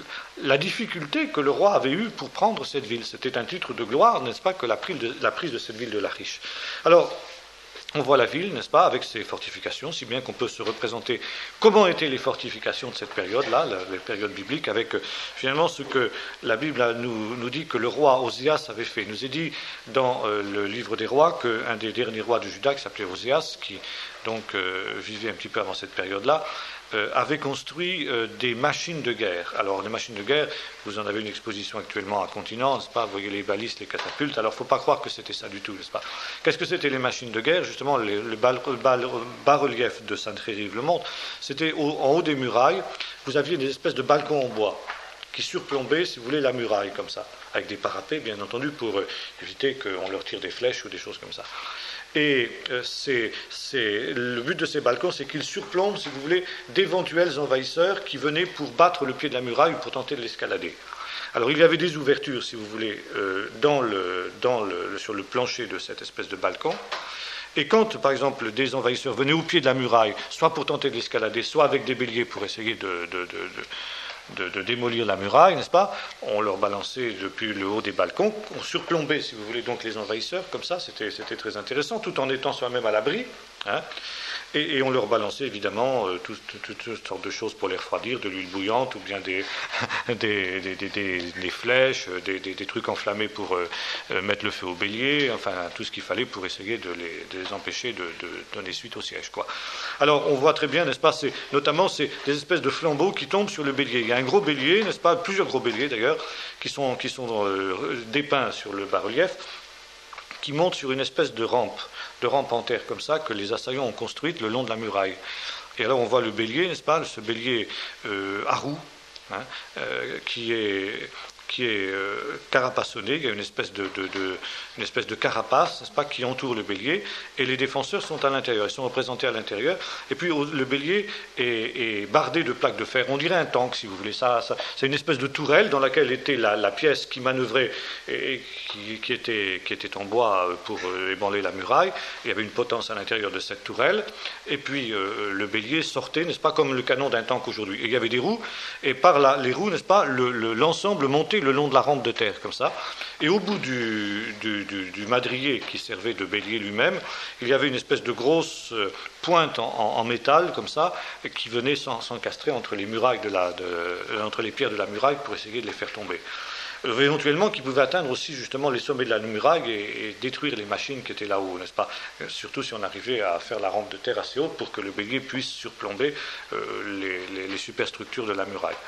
la difficulté que le roi avait eue pour prendre cette ville. C'était un titre de gloire, n'est-ce pas, que la prise de, la prise de cette ville de Lachish. Alors, on voit la ville, n'est-ce pas, avec ses fortifications, si bien qu'on peut se représenter comment étaient les fortifications de cette période-là, la, les périodes bibliques, avec euh, finalement ce que la Bible nous, nous dit que le roi Oséas avait fait. Il nous est dit dans euh, le livre des rois qu'un des derniers rois de Juda, qui s'appelait Oséas, qui donc euh, vivait un petit peu avant cette période-là, euh, avait construit euh, des machines de guerre. Alors, les machines de guerre, vous en avez une exposition actuellement à Continent, n'est-ce pas? Vous voyez les balistes, les catapultes. Alors, il ne faut pas croire que c'était ça du tout, n'est-ce pas? Qu'est-ce que c'était les machines de guerre? Justement, les, le bas-relief de Sancheriv le montre. C'était au, en haut des murailles, vous aviez des espèces de balcons en bois qui surplombaient, si vous voulez, la muraille, comme ça, avec des parapets, bien entendu, pour euh, éviter qu'on leur tire des flèches ou des choses comme ça. Et euh, c'est, c'est, le but de ces balcons, c'est qu'ils surplombent, si vous voulez, d'éventuels envahisseurs qui venaient pour battre le pied de la muraille ou pour tenter de l'escalader. Alors il y avait des ouvertures, si vous voulez, euh, dans le, dans le, sur le plancher de cette espèce de balcon. Et quand, par exemple, des envahisseurs venaient au pied de la muraille, soit pour tenter de l'escalader, soit avec des béliers pour essayer de... de, de, de De, de démolir la muraille, n'est-ce pas? On leur balançait depuis le haut des balcons, on surplombait, si vous voulez, donc les envahisseurs, comme ça, c'était, c'était très intéressant, tout en étant soi-même à l'abri, hein. Et, et on leur balançait évidemment euh, toutes tout, tout, tout sortes de choses pour les refroidir, de l'huile bouillante ou bien des, des, des, des, des, des flèches, des, des, des trucs enflammés pour euh, mettre le feu au bélier, enfin tout ce qu'il fallait pour essayer de les, de les empêcher de, de donner suite au siège, quoi. Alors on voit très bien, n'est-ce pas, c'est, notamment c'est des espèces de flambeaux qui tombent sur le bélier. Il y a un gros bélier, n'est-ce pas, plusieurs gros béliers d'ailleurs, qui sont, qui sont euh, dépeints sur le bas-relief, qui montent sur une espèce de rampe. de rampe en terre comme ça que les assaillants ont construite le long de la muraille. Et alors on voit le bélier, n'est-ce pas, ce bélier euh, à roues, hein, euh, qui est, qui est euh, carapaçonné, il y a une espèce de, de, de, une espèce de carapace, n'est-ce pas, qui entoure le bélier, et les défenseurs sont à l'intérieur, ils sont représentés à l'intérieur, et puis le bélier est, est bardé de plaques de fer, on dirait un tank si vous voulez, ça, ça, c'est une espèce de tourelle dans laquelle était la, la pièce qui manœuvrait et qui, qui, était, qui était en bois pour ébranler la muraille, il y avait une potence à l'intérieur de cette tourelle, et puis euh, le bélier sortait, n'est-ce pas, comme le canon d'un tank aujourd'hui, et il y avait des roues, et par la, les roues, n'est-ce pas, le, le, l'ensemble montait le long de la rampe de terre, comme ça, et au bout du, du, du, du madrier qui servait de bélier lui-même, il y avait une espèce de grosse pointe en, en, en métal, comme ça, qui venait s'encastrer entre les murailles de la, de, entre les pierres de la muraille pour essayer de les faire tomber. Euh, éventuellement, qui pouvait atteindre aussi justement les sommets de la muraille et, et détruire les machines qui étaient là-haut, n'est-ce pas? euh, Surtout si on arrivait à faire la rampe de terre assez haute pour que le bélier puisse surplomber euh, les, les, les superstructures de la muraille.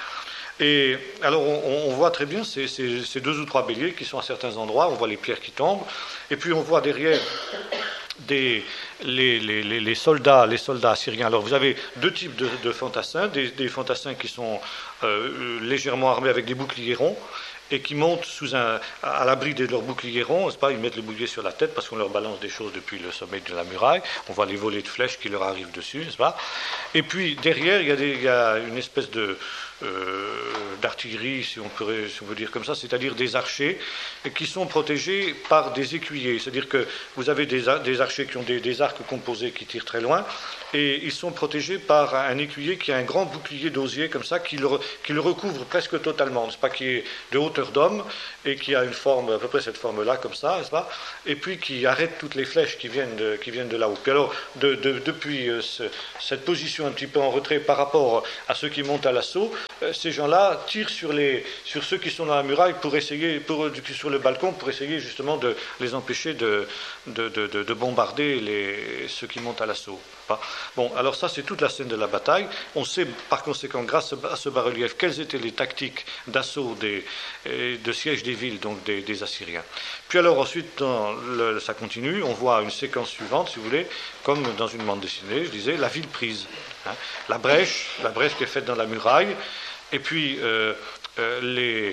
Et alors on, on voit très bien ces, ces, ces deux ou trois béliers qui sont à certains endroits, on voit les pierres qui tombent, et puis on voit derrière des, les, les, les, soldats, les soldats assyriens. Alors vous avez deux types de, de fantassins, des, des fantassins qui sont euh, légèrement armés avec des boucliers ronds, et qui montent sous un, à l'abri de leurs boucliers ronds, n'est-ce pas, ils mettent le bouclier sur la tête parce qu'on leur balance des choses depuis le sommet de la muraille, on voit les volées de flèches qui leur arrivent dessus, n'est-ce pas. Et puis derrière, il y a, des, il y a une espèce de, euh, d'artillerie, si on, pourrait, si on peut dire comme ça, c'est-à-dire des archers qui sont protégés par des écuyers, c'est-à-dire que vous avez des, des archers qui ont des, des arcs composés qui tirent très loin, et ils sont protégés par un écuyer qui a un grand bouclier d'osier comme ça, qui le, qui le recouvre presque totalement, n'est-ce pas, qui est de hauteur d'homme, et qui a une forme, à peu près cette forme-là, comme ça, n'est-ce pas, et puis qui arrête toutes les flèches qui viennent de, qui viennent de là-haut. Puis alors, de, de, depuis euh, ce, cette position un petit peu en retrait par rapport à ceux qui montent à l'assaut, euh, ces gens-là tirent sur, les, sur ceux qui sont dans la muraille pour essayer, pour, sur le balcon, pour essayer justement de les empêcher de, de, de, de, de bombarder les, ceux qui montent à l'assaut. Bon, alors ça c'est toute la scène de la bataille. On sait par conséquent, grâce à ce bas-relief, quelles étaient les tactiques d'assaut, des, de siège des villes, donc des, des Assyriens. Puis alors ensuite, dans le, ça continue, on voit une séquence suivante, si vous voulez, comme dans une bande dessinée, je disais, la ville prise. Hein, la brèche, la brèche qui est faite dans la muraille, et puis euh, euh, les,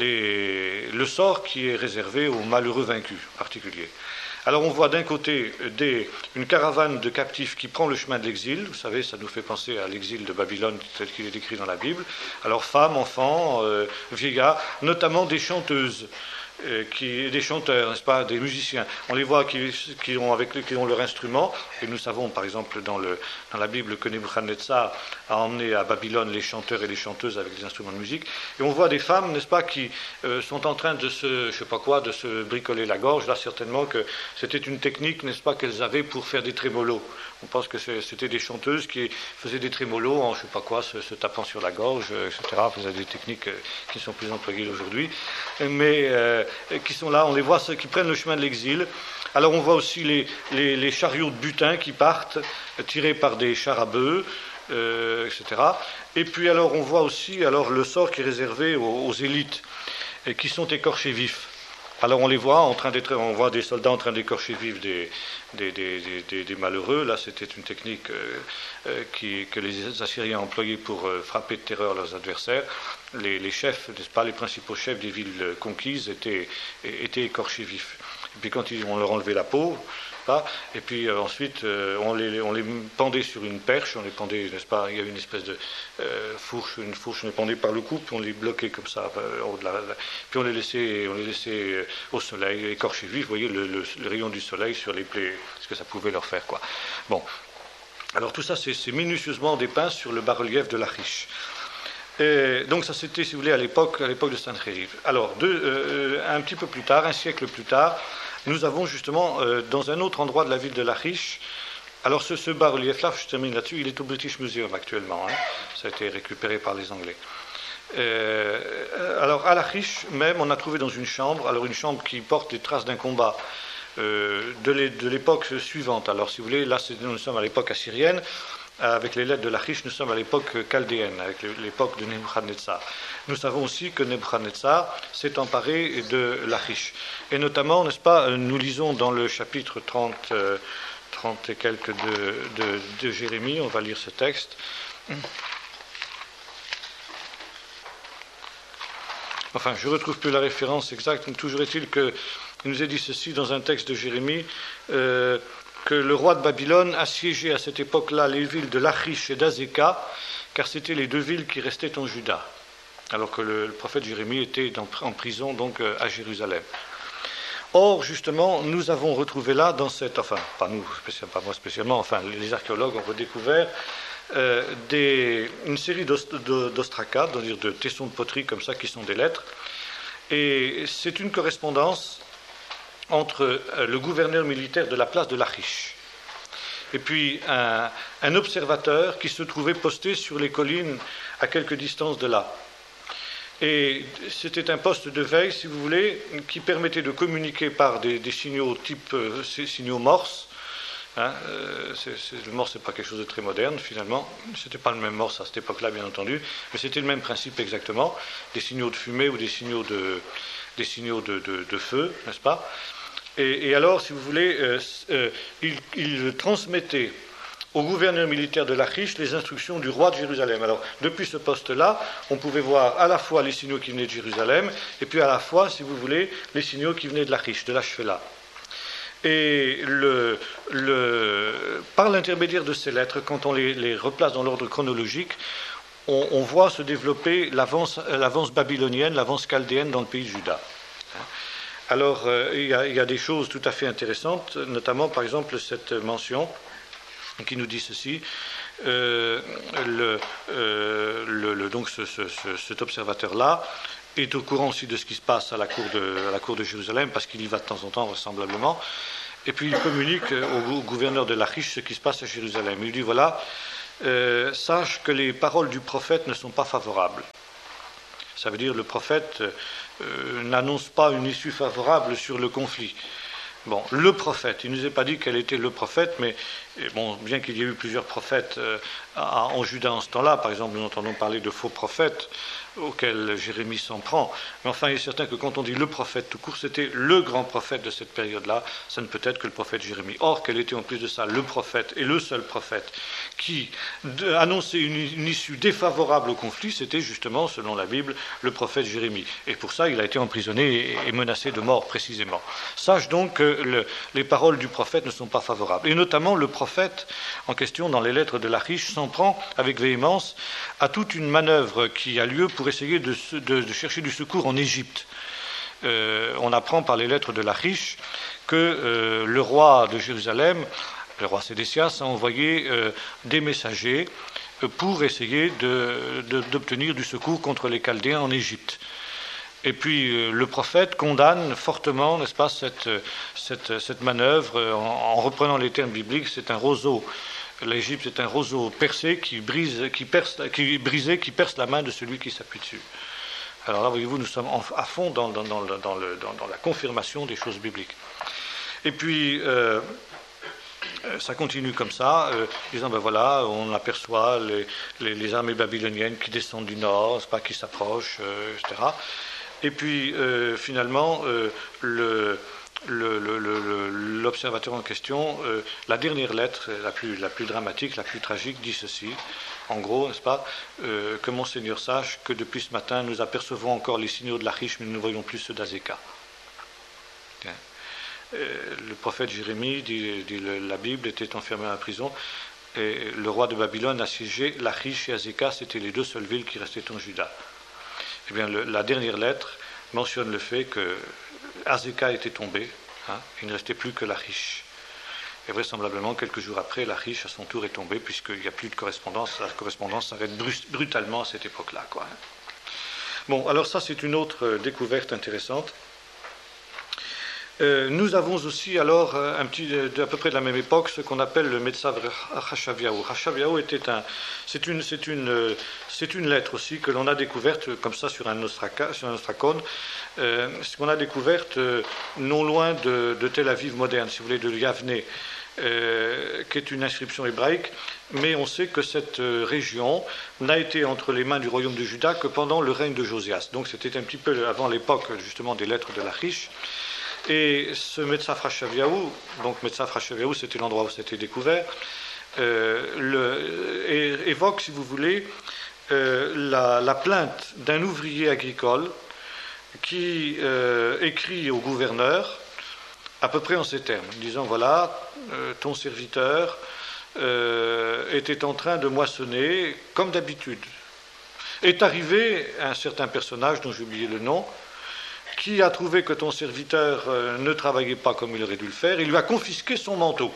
les, le sort qui est réservé aux malheureux vaincus en particulier. Alors on voit d'un côté des, une caravane de captifs qui prend le chemin de l'exil. Vous savez, ça nous fait penser à l'exil de Babylone tel qu'il est décrit dans la Bible. Alors femmes, enfants, euh, vieillards, notamment des chanteuses, euh, qui, des chanteurs, n'est-ce pas, des musiciens. On les voit qui, qui, ont, avec, qui ont leur instrument. Et nous savons par exemple dans, le, dans la Bible que Nebuchadnezzar a emmené à Babylone les chanteurs et les chanteuses avec des instruments de musique. Et on voit des femmes, n'est-ce pas, qui euh, sont en train de se, je sais pas quoi, de se bricoler la gorge. Là, certainement que c'était une technique, n'est-ce pas, qu'elles avaient pour faire des trémolos. On pense que c'était des chanteuses qui faisaient des trémolos en, je sais pas quoi, se, se tapant sur la gorge, et cetera. Faisaient des techniques euh, qui sont plus employées aujourd'hui, mais euh, qui sont là. On les voit, ceux qui prennent le chemin de l'exil. Alors on voit aussi les, les, les chariots de butin qui partent, tirés par des chars à bœufs. Euh, et cetera. Et puis alors on voit aussi alors le sort qui est réservé aux, aux élites et qui sont écorchés vifs. Alors on les voit en train d'être, on voit des soldats en train d'écorcher vifs des, des, des, des, des malheureux. Là c'était une technique euh, euh, qui, que les Assyriens employaient pour euh, frapper de terreur leurs adversaires. Les, les chefs, n'est-ce pas, les principaux chefs des villes conquises étaient, étaient écorchés vifs. Et puis quand ils, on leur enlevait la peau, pas, et puis euh, ensuite euh, on, les, on les pendait sur une perche, on les pendait, n'est-ce pas, il y avait une espèce de euh, fourche, une fourche, on les pendait par le cou, puis on les bloquait comme ça, euh, en haut de la, puis on les laissait, on les laissait euh, au soleil, écorchés vifs, vous voyez le, le, le rayon du soleil sur les plaies, ce que ça pouvait leur faire, quoi. Bon, alors tout ça c'est, c'est minutieusement dépeint sur le bas-relief de Lachish. Et donc ça c'était, si vous voulez, à l'époque, à l'époque de Sancheriv. Alors, deux, euh, un petit peu plus tard, un siècle plus tard, nous avons justement, euh, dans un autre endroit de la ville de Lachish, alors ce, ce bas-relief-là, je termine là-dessus, il est au British Museum actuellement, hein, ça a été récupéré par les Anglais. Euh, alors à Lachish même, on a trouvé dans une chambre, alors une chambre qui porte des traces d'un combat euh, de l'époque suivante. Alors si vous voulez, là nous sommes à l'époque assyrienne, avec les lettres de Lachish, nous sommes à l'époque chaldéenne, avec l'époque de Nebuchadnezzar. Nous savons aussi que Nebuchadnezzar s'est emparé de Lachish. Et notamment, n'est-ce pas, nous lisons dans le chapitre trente, euh, trente et quelques de, de, de Jérémie, on va lire ce texte. Enfin, je ne retrouve plus la référence exacte, mais toujours est-il qu'il nous est dit ceci dans un texte de Jérémie, euh, que le roi de Babylone assiégeait à cette époque-là les villes de Lachish et d'Azéka, car c'était les deux villes qui restaient en Juda, alors que le, le prophète Jérémie était dans, en prison donc à Jérusalem. Or, justement, nous avons retrouvé là, dans cette, enfin, pas nous, pas moi spécialement, enfin, les archéologues ont redécouvert euh, des, une série d'ostracades, c'est-à-dire de tessons de poterie comme ça, qui sont des lettres, et c'est une correspondance entre le gouverneur militaire de la place de Lachish et puis un, un observateur qui se trouvait posté sur les collines à quelque distance de là. Et c'était un poste de veille, si vous voulez, qui permettait de communiquer par des, des signaux type euh, signaux morse. Hein, euh, c'est, c'est, le morse, c'est pas quelque chose de très moderne, finalement. C'était pas le même morse à cette époque-là, bien entendu, mais c'était le même principe exactement. Des signaux de fumée ou des signaux de, des signaux de, de, de feu, n'est-ce pas ? Et, et alors, si vous voulez, euh, euh, il, il transmettait au gouverneur militaire de Lachish les instructions du roi de Jérusalem. Alors, depuis ce poste-là, on pouvait voir à la fois les signaux qui venaient de Jérusalem, et puis à la fois, si vous voulez, les signaux qui venaient de Lachish, de l'Ashphéla. Et le, le, par l'intermédiaire de ces lettres, quand on les, les replace dans l'ordre chronologique, on, on voit se développer l'avance, l'avance babylonienne, l'avance chaldéenne dans le pays de Juda. Alors, euh, il, y a, il y a des choses tout à fait intéressantes, notamment, par exemple, cette mention qui nous dit ceci. Euh, le, euh, le, le, donc ce, ce, ce, cet observateur-là est au courant aussi de ce qui se passe à la cour de, à la cour de Jérusalem, parce qu'il y va de temps en temps vraisemblablement, et puis il communique au, au gouverneur de Lachish ce qui se passe à Jérusalem. Il dit, voilà, euh, sache que les paroles du prophète ne sont pas favorables. Ça veut dire le prophète euh, n'annonce pas une issue favorable sur le conflit. Bon, le prophète, il ne nous est pas dit quel était le prophète, mais bon, bien qu'il y ait eu plusieurs prophètes euh, en Juda en ce temps-là, par exemple, nous entendons parler de faux prophètes auxquels Jérémie s'en prend, mais enfin, il est certain que quand on dit le prophète tout court, c'était le grand prophète de cette période-là, ça ne peut être que le prophète Jérémie. Or, quel était en plus de ça le prophète, et le seul prophète, qui de, annonçait une, une issue défavorable au conflit, c'était justement, selon la Bible, le prophète Jérémie. Et pour ça, il a été emprisonné et, et menacé de mort, précisément. Sache donc que le, les paroles du prophète ne sont pas favorables. Et notamment, le prophète en question, dans les lettres de Lachish, s'en prend avec véhémence à toute une manœuvre qui a lieu pour essayer de, de, de chercher du secours en Égypte. Euh, on apprend par les lettres de Lachish que euh, le roi de Jérusalem, le roi Sédécias, a envoyé euh, des messagers pour essayer de, de, d'obtenir du secours contre les Chaldéens en Égypte. Et puis euh, le prophète condamne fortement, n'est-ce pas, cette, cette, cette manœuvre en, en reprenant les termes bibliques. C'est un roseau. L'Égypte est un roseau percé qui brise, qui perce, qui brisé, qui perce la main de celui qui s'appuie dessus. Alors là, voyez-vous, nous sommes en, à fond dans, dans, dans, le, dans, le, dans, dans la confirmation des choses bibliques. Et puis, euh, ça continue comme ça, euh, disant, ben voilà, on aperçoit les, les, les armées babyloniennes qui descendent du nord, c'est pas, qui s'approchent, euh, et cetera. Et puis, euh, finalement, euh, le... Le, le, le, l'observateur en question, euh, la dernière lettre, la plus, la plus dramatique, la plus tragique, dit ceci, en gros, n'est-ce pas, euh, que Monseigneur sache que depuis ce matin, nous apercevons encore les signaux de Lachish, mais nous ne voyons plus ceux d'Azéka. Euh, le prophète Jérémie, dit, dit le, la Bible, était enfermé en prison, et le roi de Babylone assiégeait Lachish et Azéka, c'était les deux seules villes qui restaient en Juda. Eh bien, le, la dernière lettre mentionne le fait que Azéka était tombé, hein, il ne restait plus que Lachish. Et vraisemblablement, quelques jours après, Lachish, à son tour, est tombé, puisqu'il n'y a plus de correspondance. La correspondance s'arrête brutalement à cette époque-là, quoi. Bon, alors ça, c'est une autre découverte intéressante. Euh, nous avons aussi, alors, un petit, de, à peu près de la même époque, ce qu'on appelle le Metzav Hashaviahu. Hashaviahu était un... C'est une, c'est, une, c'est une lettre aussi que l'on a découverte, comme ça, sur un, ostraca, sur un ostracone, euh, ce qu'on a découverte euh, non loin de, de Tel Aviv moderne, si vous voulez, de Yavne, euh, qui est une inscription hébraïque, mais on sait que cette euh, région n'a été entre les mains du royaume de Juda que pendant le règne de Josias. Donc c'était un petit peu avant l'époque, justement, des lettres de Lachish. Et ce Metzav Hashaviahu, donc Metzav Hashaviahu, c'était l'endroit où c'était découvert, euh, le, é, évoque, si vous voulez, euh, la, la plainte d'un ouvrier agricole qui euh, écrit au gouverneur, à peu près en ces termes, disant, voilà, euh, ton serviteur euh, était en train de moissonner comme d'habitude. Est arrivé un certain personnage dont j'ai oublié le nom, qui a trouvé que ton serviteur euh, ne travaillait pas comme il aurait dû le faire, il lui a confisqué son manteau.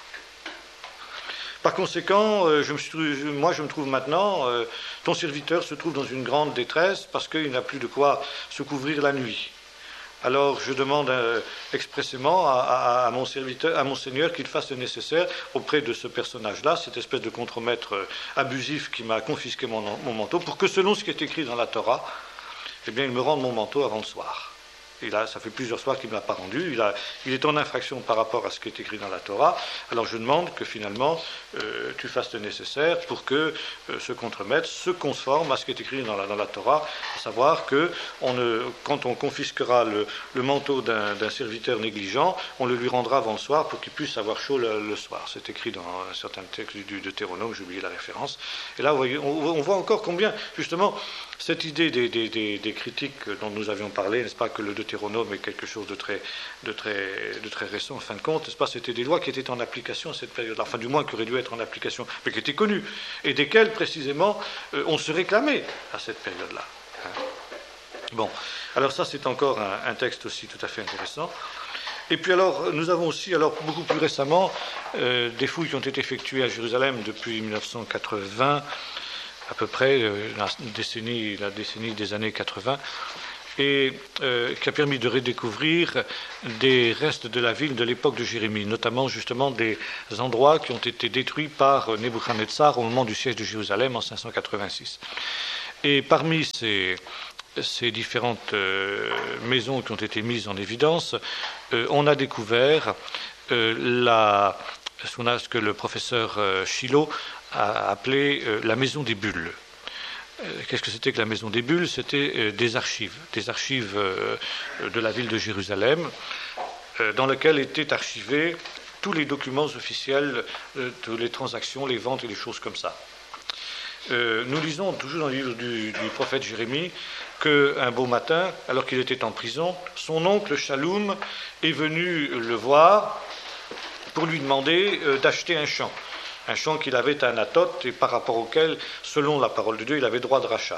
Par conséquent, euh, je me suis, moi je me trouve maintenant, euh, ton serviteur se trouve dans une grande détresse parce qu'il n'a plus de quoi se couvrir la nuit. Alors je demande euh, expressément à, à, à mon serviteur, à mon seigneur, qu'il fasse le nécessaire auprès de ce personnage-là, cette espèce de contremaître euh, abusif qui m'a confisqué mon, mon manteau, pour que selon ce qui est écrit dans la Torah, eh bien, il me rende mon manteau avant le soir. Il a, ça fait plusieurs soirs qu'il ne me l'a pas rendu. Il, a, il est en infraction par rapport à ce qui est écrit dans la Torah. Alors je demande que finalement euh, tu fasses le nécessaire pour que euh, ce contremaître se conforme à ce qui est écrit dans la, dans la Torah, à savoir que on ne, quand on confisquera le, le manteau d'un, d'un serviteur négligent, on le lui rendra avant le soir pour qu'il puisse avoir chaud le, le soir. C'est écrit dans un certain texte du Deutéronome, j'ai oublié la référence. Et là, vous voyez, on, on voit encore combien, justement, cette idée des, des, des, des critiques dont nous avions parlé, n'est-ce pas, que le Deutéronome est quelque chose de très, de très, de très récent, en fin de compte, n'est-ce pas, c'était des lois qui étaient en application à cette période-là, enfin du moins qui auraient dû être en application, mais qui étaient connues, et desquelles, précisément, euh, on se réclamait à cette période-là. Hein. Bon, alors ça, c'est encore un, un texte aussi tout à fait intéressant. Et puis alors, nous avons aussi, alors beaucoup plus récemment, euh, des fouilles qui ont été effectuées à Jérusalem depuis mille neuf cent quatre-vingts, à peu près, euh, la, décennie, la décennie des années quatre-vingts, et euh, qui a permis de redécouvrir des restes de la ville de l'époque de Jérémie, notamment justement des endroits qui ont été détruits par Nebuchadnezzar au moment du siège de Jérusalem en cinq cent quatre-vingt-six. Et parmi ces... ces différentes euh, maisons qui ont été mises en évidence, euh, on a découvert euh, la, ce que le professeur euh, Chilo a appelé euh, la maison des bulles. Euh, qu'est-ce que c'était que la maison des bulles? C'était euh, des archives, des archives euh, de la ville de Jérusalem, euh, dans lesquelles étaient archivés tous les documents officiels, euh, toutes les transactions, les ventes et les choses comme ça. Euh, nous lisons toujours dans le livre du, du prophète Jérémie qu'un beau matin, alors qu'il était en prison, son oncle Shaloum est venu le voir pour lui demander euh, d'acheter un champ. Un champ qu'il avait à Anatote et par rapport auquel, selon la parole de Dieu, il avait droit de rachat.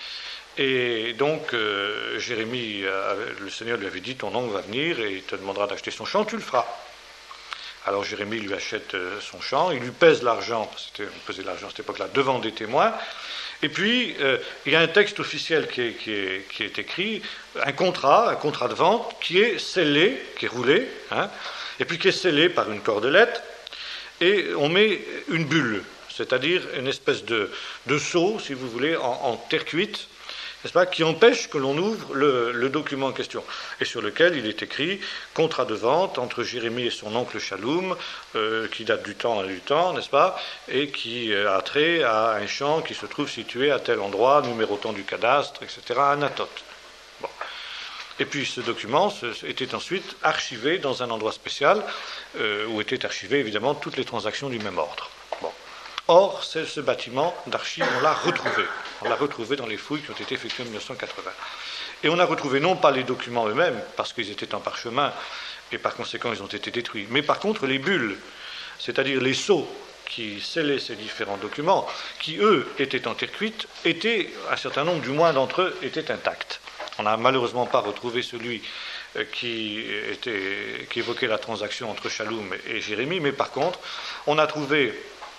Et donc, euh, Jérémie, euh, le Seigneur lui avait dit, ton oncle va venir et il te demandera d'acheter son champ, tu le feras. Alors Jérémie lui achète euh, son champ, il lui pèse l'argent, parce que on pesait l'argent à cette époque-là, devant des témoins, et puis euh, il y a un texte officiel qui est, qui, est, qui est écrit, un contrat, un contrat de vente, qui est scellé, qui est roulé, hein, et puis qui est scellé par une cordelette, et on met une bulle, c'est-à-dire une espèce de, de seau, si vous voulez, en, en terre cuite, n'est-ce pas, qui empêche que l'on ouvre le, le document en question, et sur lequel il est écrit contrat de vente entre Jérémie et son oncle Shaloum, euh, qui date du temps et du temps, n'est-ce pas, et qui a trait à un champ qui se trouve situé à tel endroit, numérotant du cadastre, et cetera, à Anatote. Bon. Et puis ce document était ensuite archivé dans un endroit spécial, euh, où étaient archivées évidemment toutes les transactions du même ordre. Bon. Or, ce, ce bâtiment d'archives, on l'a retrouvé. On l'a retrouvé dans les fouilles qui ont été effectuées en mille neuf cent quatre-vingts. Et on a retrouvé non pas les documents eux-mêmes, parce qu'ils étaient en parchemin, et par conséquent ils ont été détruits, mais par contre les bulles, c'est-à-dire les sceaux qui scellaient ces différents documents, qui eux étaient en terre cuite, étaient, un certain nombre du moins d'entre eux, étaient intacts. On n'a malheureusement pas retrouvé celui qui, était, qui évoquait la transaction entre Shaloum et Jérémie, mais par contre, on a trouvé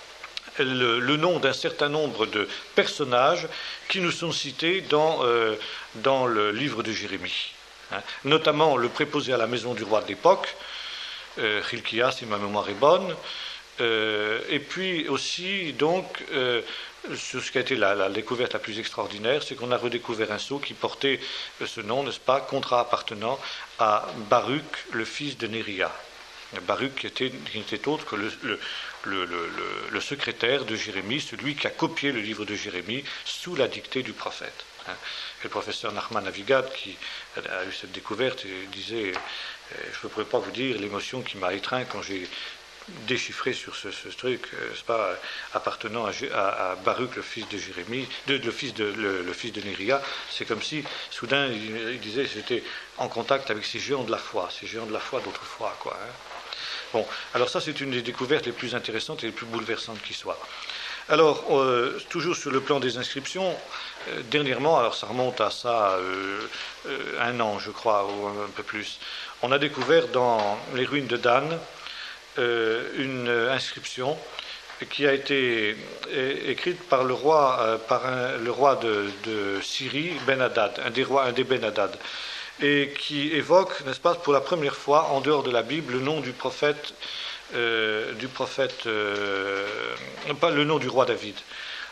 Le, le nom d'un certain nombre de personnages qui nous sont cités dans, euh, dans le livre de Jérémie, hein, notamment le préposé à la maison du roi de l'époque, euh, Hilkiah, si ma mémoire est bonne, euh, et puis aussi, donc, euh, ce qui a été la, la découverte la plus extraordinaire, c'est qu'on a redécouvert un sceau qui portait ce nom, n'est-ce pas, contrat appartenant à Baruch, le fils de Néria. Baruch qui était, qui n'était autre que le, le, le, le, le secrétaire de Jérémie, celui qui a copié le livre de Jérémie sous la dictée du prophète. Et le professeur Nachman Avigad, qui a eu cette découverte, disait, je ne pourrais pas vous dire l'émotion qui m'a étreint quand j'ai déchiffré sur ce, ce truc, c'est pas appartenant à, à, à Baruch, le fils de Jérémie, de, le fils de le, le fils de Néria. C'est comme si soudain il, il disait j'étais en contact avec ces géants de la foi, ces géants de la foi d'autrefois, quoi. Hein. Bon, alors ça c'est une des découvertes les plus intéressantes et les plus bouleversantes qui soient. Alors, euh, toujours sur le plan des inscriptions, euh, dernièrement, alors ça remonte à ça euh, euh, un an, je crois, ou un, un peu plus, on a découvert dans les ruines de Dan euh, une inscription qui a été é- écrite par le roi, euh, par un, le roi de, de Syrie, Ben-Hadad, un des rois, un des Ben-Hadad, et qui évoque, n'est-ce pas, pour la première fois, en dehors de la Bible, le nom du prophète, euh, du prophète, euh, pas le nom du roi David.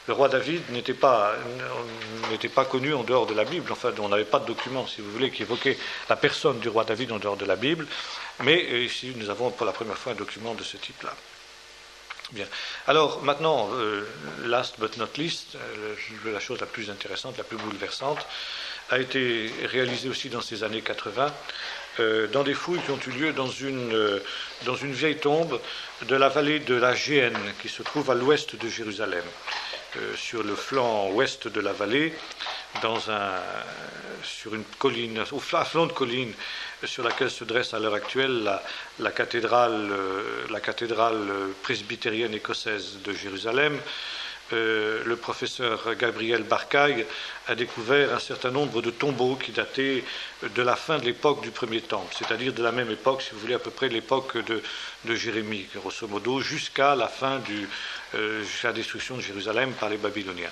le roi David n'était pas, n'était pas connu en dehors de la Bible. Enfin, on n'avait pas de document, si vous voulez, qui évoquait la personne du roi David en dehors de la Bible. Mais ici, nous avons pour la première fois un document de ce type-là. Bien. Alors, maintenant, euh, last but not least, euh, la chose la plus intéressante, la plus bouleversante, a été réalisée aussi dans ces années quatre-vingts, euh, dans des fouilles qui ont eu lieu dans une, euh, dans une vieille tombe de la vallée de la Géhenne, qui se trouve à l'ouest de Jérusalem. Euh, sur le flanc ouest de la vallée, dans un, sur une colline, au flanc de colline sur laquelle se dresse à l'heure actuelle la, la, cathédrale, euh, la cathédrale presbytérienne écossaise de Jérusalem, euh, le professeur Gabriel Barcaille a découvert un certain nombre de tombeaux qui dataient de la fin de l'époque du premier temple, c'est-à-dire de la même époque, si vous voulez, à peu près l'époque de, de Jérémie, grosso modo, jusqu'à la fin du, euh, jusqu'à la destruction de Jérusalem par les Babyloniens.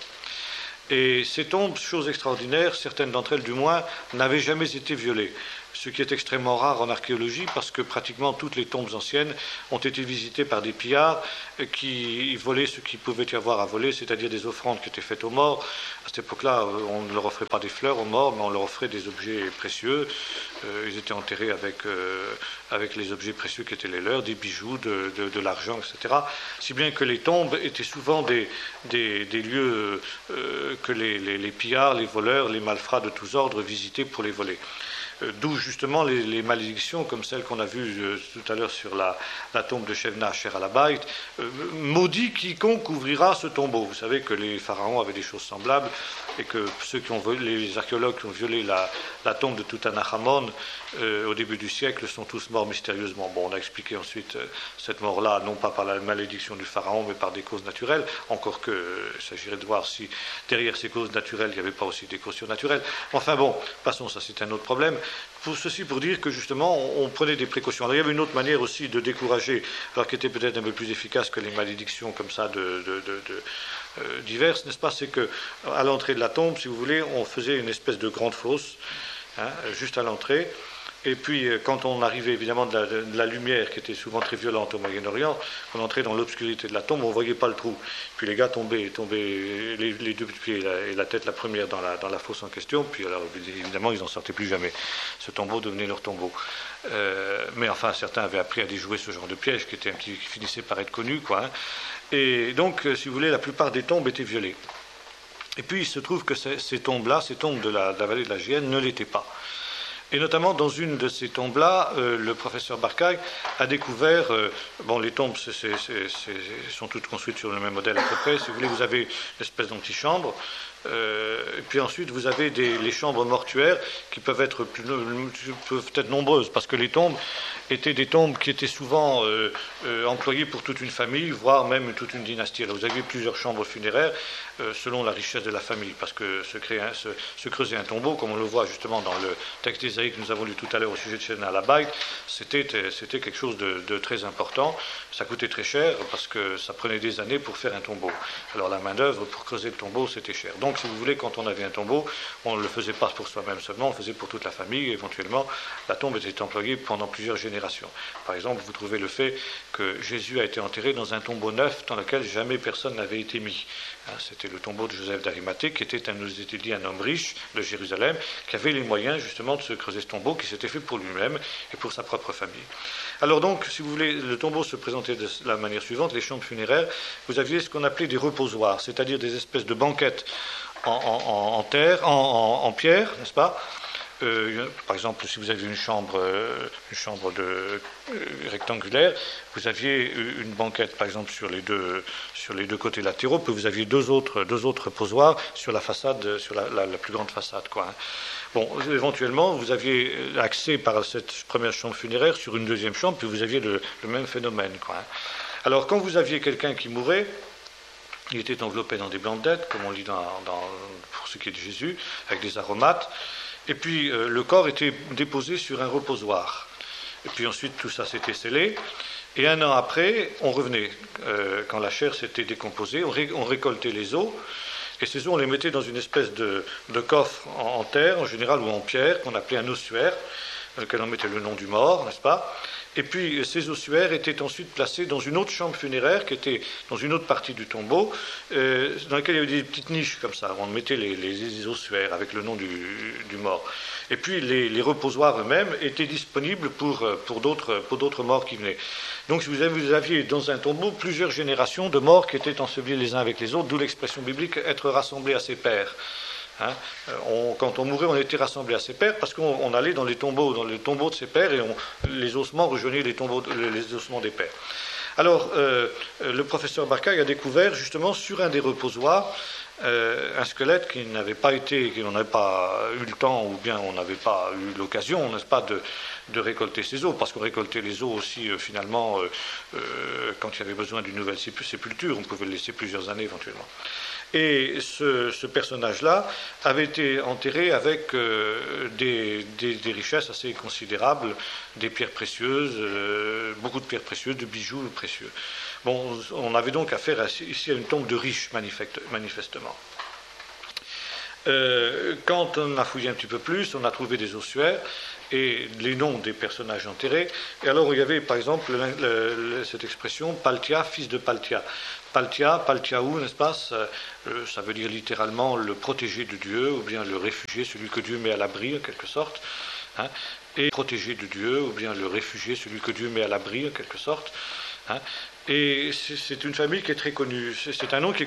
Et ces tombes, chose extraordinaire, certaines d'entre elles du moins, n'avaient jamais été violées, ce qui est extrêmement rare en archéologie parce que pratiquement toutes les tombes anciennes ont été visitées par des pillards qui volaient ce qu'il pouvait y avoir à voler, c'est-à-dire des offrandes qui étaient faites aux morts. À cette époque-là, on ne leur offrait pas des fleurs aux morts, mais on leur offrait des objets précieux. Euh, ils étaient enterrés avec, euh, avec les objets précieux qui étaient les leurs, des bijoux, de, de, de l'argent, et cetera. Si bien que les tombes étaient souvent des, des, des lieux euh, que les, les, les pillards, les voleurs, les malfrats de tous ordres visitaient pour les voler. D'où justement les, les malédictions comme celle qu'on a vue euh, tout à l'heure sur la, la tombe de Shevna Asher Alabait. Euh, maudit quiconque ouvrira ce tombeau. Vous savez que les pharaons avaient des choses semblables et que ceux qui ont les archéologues qui ont violé la, la tombe de Toutankhamon euh, au début du siècle sont tous morts mystérieusement. Bon, on a expliqué ensuite euh, cette mort-là, non pas par la malédiction du pharaon, mais par des causes naturelles. Encore que, euh, il s'agirait de voir si derrière ces causes naturelles, il n'y avait pas aussi des causes surnaturelles. Enfin bon, passons, ça c'est un autre problème. Pour ceci, pour dire que justement, on, on prenait des précautions. Alors, il y avait une autre manière aussi de décourager, alors qui était peut-être un peu plus efficace que les malédictions comme ça de, de, de, de euh, diverses, n'est-ce pas? C'est que à l'entrée de la tombe, si vous voulez, on faisait une espèce de grande fosse, hein, juste à l'entrée. Et puis, quand on arrivait évidemment de la, de la lumière, qui était souvent très violente au Moyen-Orient, on entrait dans l'obscurité de la tombe, on ne voyait pas le trou. Puis les gars tombaient, tombaient les, les deux pieds et la, et la tête la première dans la, dans la fosse en question, puis alors évidemment, ils n'en sortaient plus jamais. Ce tombeau devenait leur tombeau. Euh, mais enfin, certains avaient appris à déjouer ce genre de piège qui, était un petit, qui finissait par être connu, quoi. Hein. Et donc, si vous voulez, la plupart des tombes étaient violées. Et puis, il se trouve que ces, ces tombes-là, ces tombes de la, de la vallée de la Géhenne, ne l'étaient pas. Et notamment dans une de ces tombes-là, euh, le professeur Barcaille a découvert, euh, bon, les tombes c'est, c'est, c'est, c'est, sont toutes construites sur le même modèle à peu près. Si vous voulez, vous avez une espèce d'antichambre, euh, et puis ensuite vous avez des, les chambres mortuaires qui peuvent être plus, peuvent être nombreuses, parce que les tombes étaient des tombes qui étaient souvent euh, euh, employées pour toute une famille, voire même toute une dynastie. Alors vous aviez plusieurs chambres funéraires euh, selon la richesse de la famille, parce que se, créer un, se, se creuser un tombeau, comme on le voit justement dans le texte d'Ésaïe que nous avons lu tout à l'heure au sujet de Shevna Alabait, c'était, c'était quelque chose de, de très important. Ça coûtait très cher parce que ça prenait des années pour faire un tombeau. Alors la main-d'œuvre pour creuser le tombeau, c'était cher. Donc si vous voulez, quand on avait un tombeau, on ne le faisait pas pour soi-même seulement, on le faisait pour toute la famille. Éventuellement, la tombe était employée pendant plusieurs générations. Par exemple, vous trouvez le fait que Jésus a été enterré dans un tombeau neuf dans lequel jamais personne n'avait été mis. Hein, c'était le tombeau de Joseph d'Arimathée, qui était, nous était dit, un homme riche de Jérusalem, qui avait les moyens justement de se creuser ce tombeau, qui s'était fait pour lui-même et pour sa propre famille. Alors donc, si vous voulez, le tombeau se présentait de la manière suivante. Les chambres funéraires, vous aviez ce qu'on appelait des reposoirs, c'est-à-dire des espèces de banquettes en, en, en terre, en, en, en pierre, n'est-ce pas? Euh, par exemple, si vous avez une chambre, euh, une chambre de, euh, rectangulaire, vous aviez une banquette, par exemple, sur les deux, sur les deux côtés latéraux, puis vous aviez deux autres, deux autres reposoirs sur la façade, sur la, la, la plus grande façade, quoi. Hein. Bon, éventuellement, vous aviez accès par cette première chambre funéraire sur une deuxième chambre, puis vous aviez le, le même phénomène, quoi. Hein. Alors, quand vous aviez quelqu'un qui mourait, il était enveloppé dans des blancs-dettes, comme on lit dans, dans, pour ce qui est de Jésus, avec des aromates. Et puis euh, le corps était déposé sur un reposoir. Et puis ensuite tout ça s'était scellé. Et un an après, on revenait. Euh, quand la chair s'était décomposée, on, ré, on récoltait les os. Et ces os, on les mettait dans une espèce de, de coffre en, en terre, en général, ou en pierre, qu'on appelait un ossuaire. dans lequel on mettait le nom du mort, n'est-ce pas? Et puis ces ossuaires étaient ensuite placés dans une autre chambre funéraire qui était dans une autre partie du tombeau, euh, dans laquelle il y avait des petites niches comme ça, où on mettait les, les, les ossuaires avec le nom du, du mort. Et puis les, les reposoirs eux-mêmes étaient disponibles pour, pour, d'autres, pour d'autres morts qui venaient. Donc vous aviez, vous aviez dans un tombeau plusieurs générations de morts qui étaient ensevelis les uns avec les autres, d'où l'expression biblique « être rassemblés à ses pairs ». Hein, on, quand on mourait, on était rassemblés à ses pairs parce qu'on on allait dans les tombeaux, dans les tombeaux de ses pairs et on, les ossements rejoignaient les, tombeaux, les, les ossements des pairs. Alors, euh, le professeur Barcaille a découvert justement sur un des reposoirs euh, un squelette qui n'avait pas été, qui n'en avait pas eu le temps ou bien on n'avait pas eu l'occasion, n'est-ce pas, de, de récolter ces os, parce qu'on récoltait les os aussi euh, finalement euh, euh, quand il y avait besoin d'une nouvelle sépulture, on pouvait le laisser plusieurs années éventuellement. Et ce, ce personnage-là avait été enterré avec euh, des, des, des richesses assez considérables, des pierres précieuses, euh, beaucoup de pierres précieuses, de bijoux précieux. Bon, on avait donc affaire à, ici à une tombe de riche, manifestement. Euh, quand on a fouillé un petit peu plus, on a trouvé des ossuaires et les noms des personnages enterrés. Et alors il y avait par exemple le, le, le, cette expression Paltia, fils de Paltia. Paltia, Paltiaou, n'est-ce pas, ça, euh, ça veut dire littéralement le protégé de Dieu, ou bien le réfugié, celui que Dieu met à l'abri, en quelque sorte. Hein, et protégé de Dieu, ou bien le réfugié, celui que Dieu met à l'abri, en quelque sorte. Hein, et c'est, c'est une famille qui est très connue. C'est, c'est un nom qui est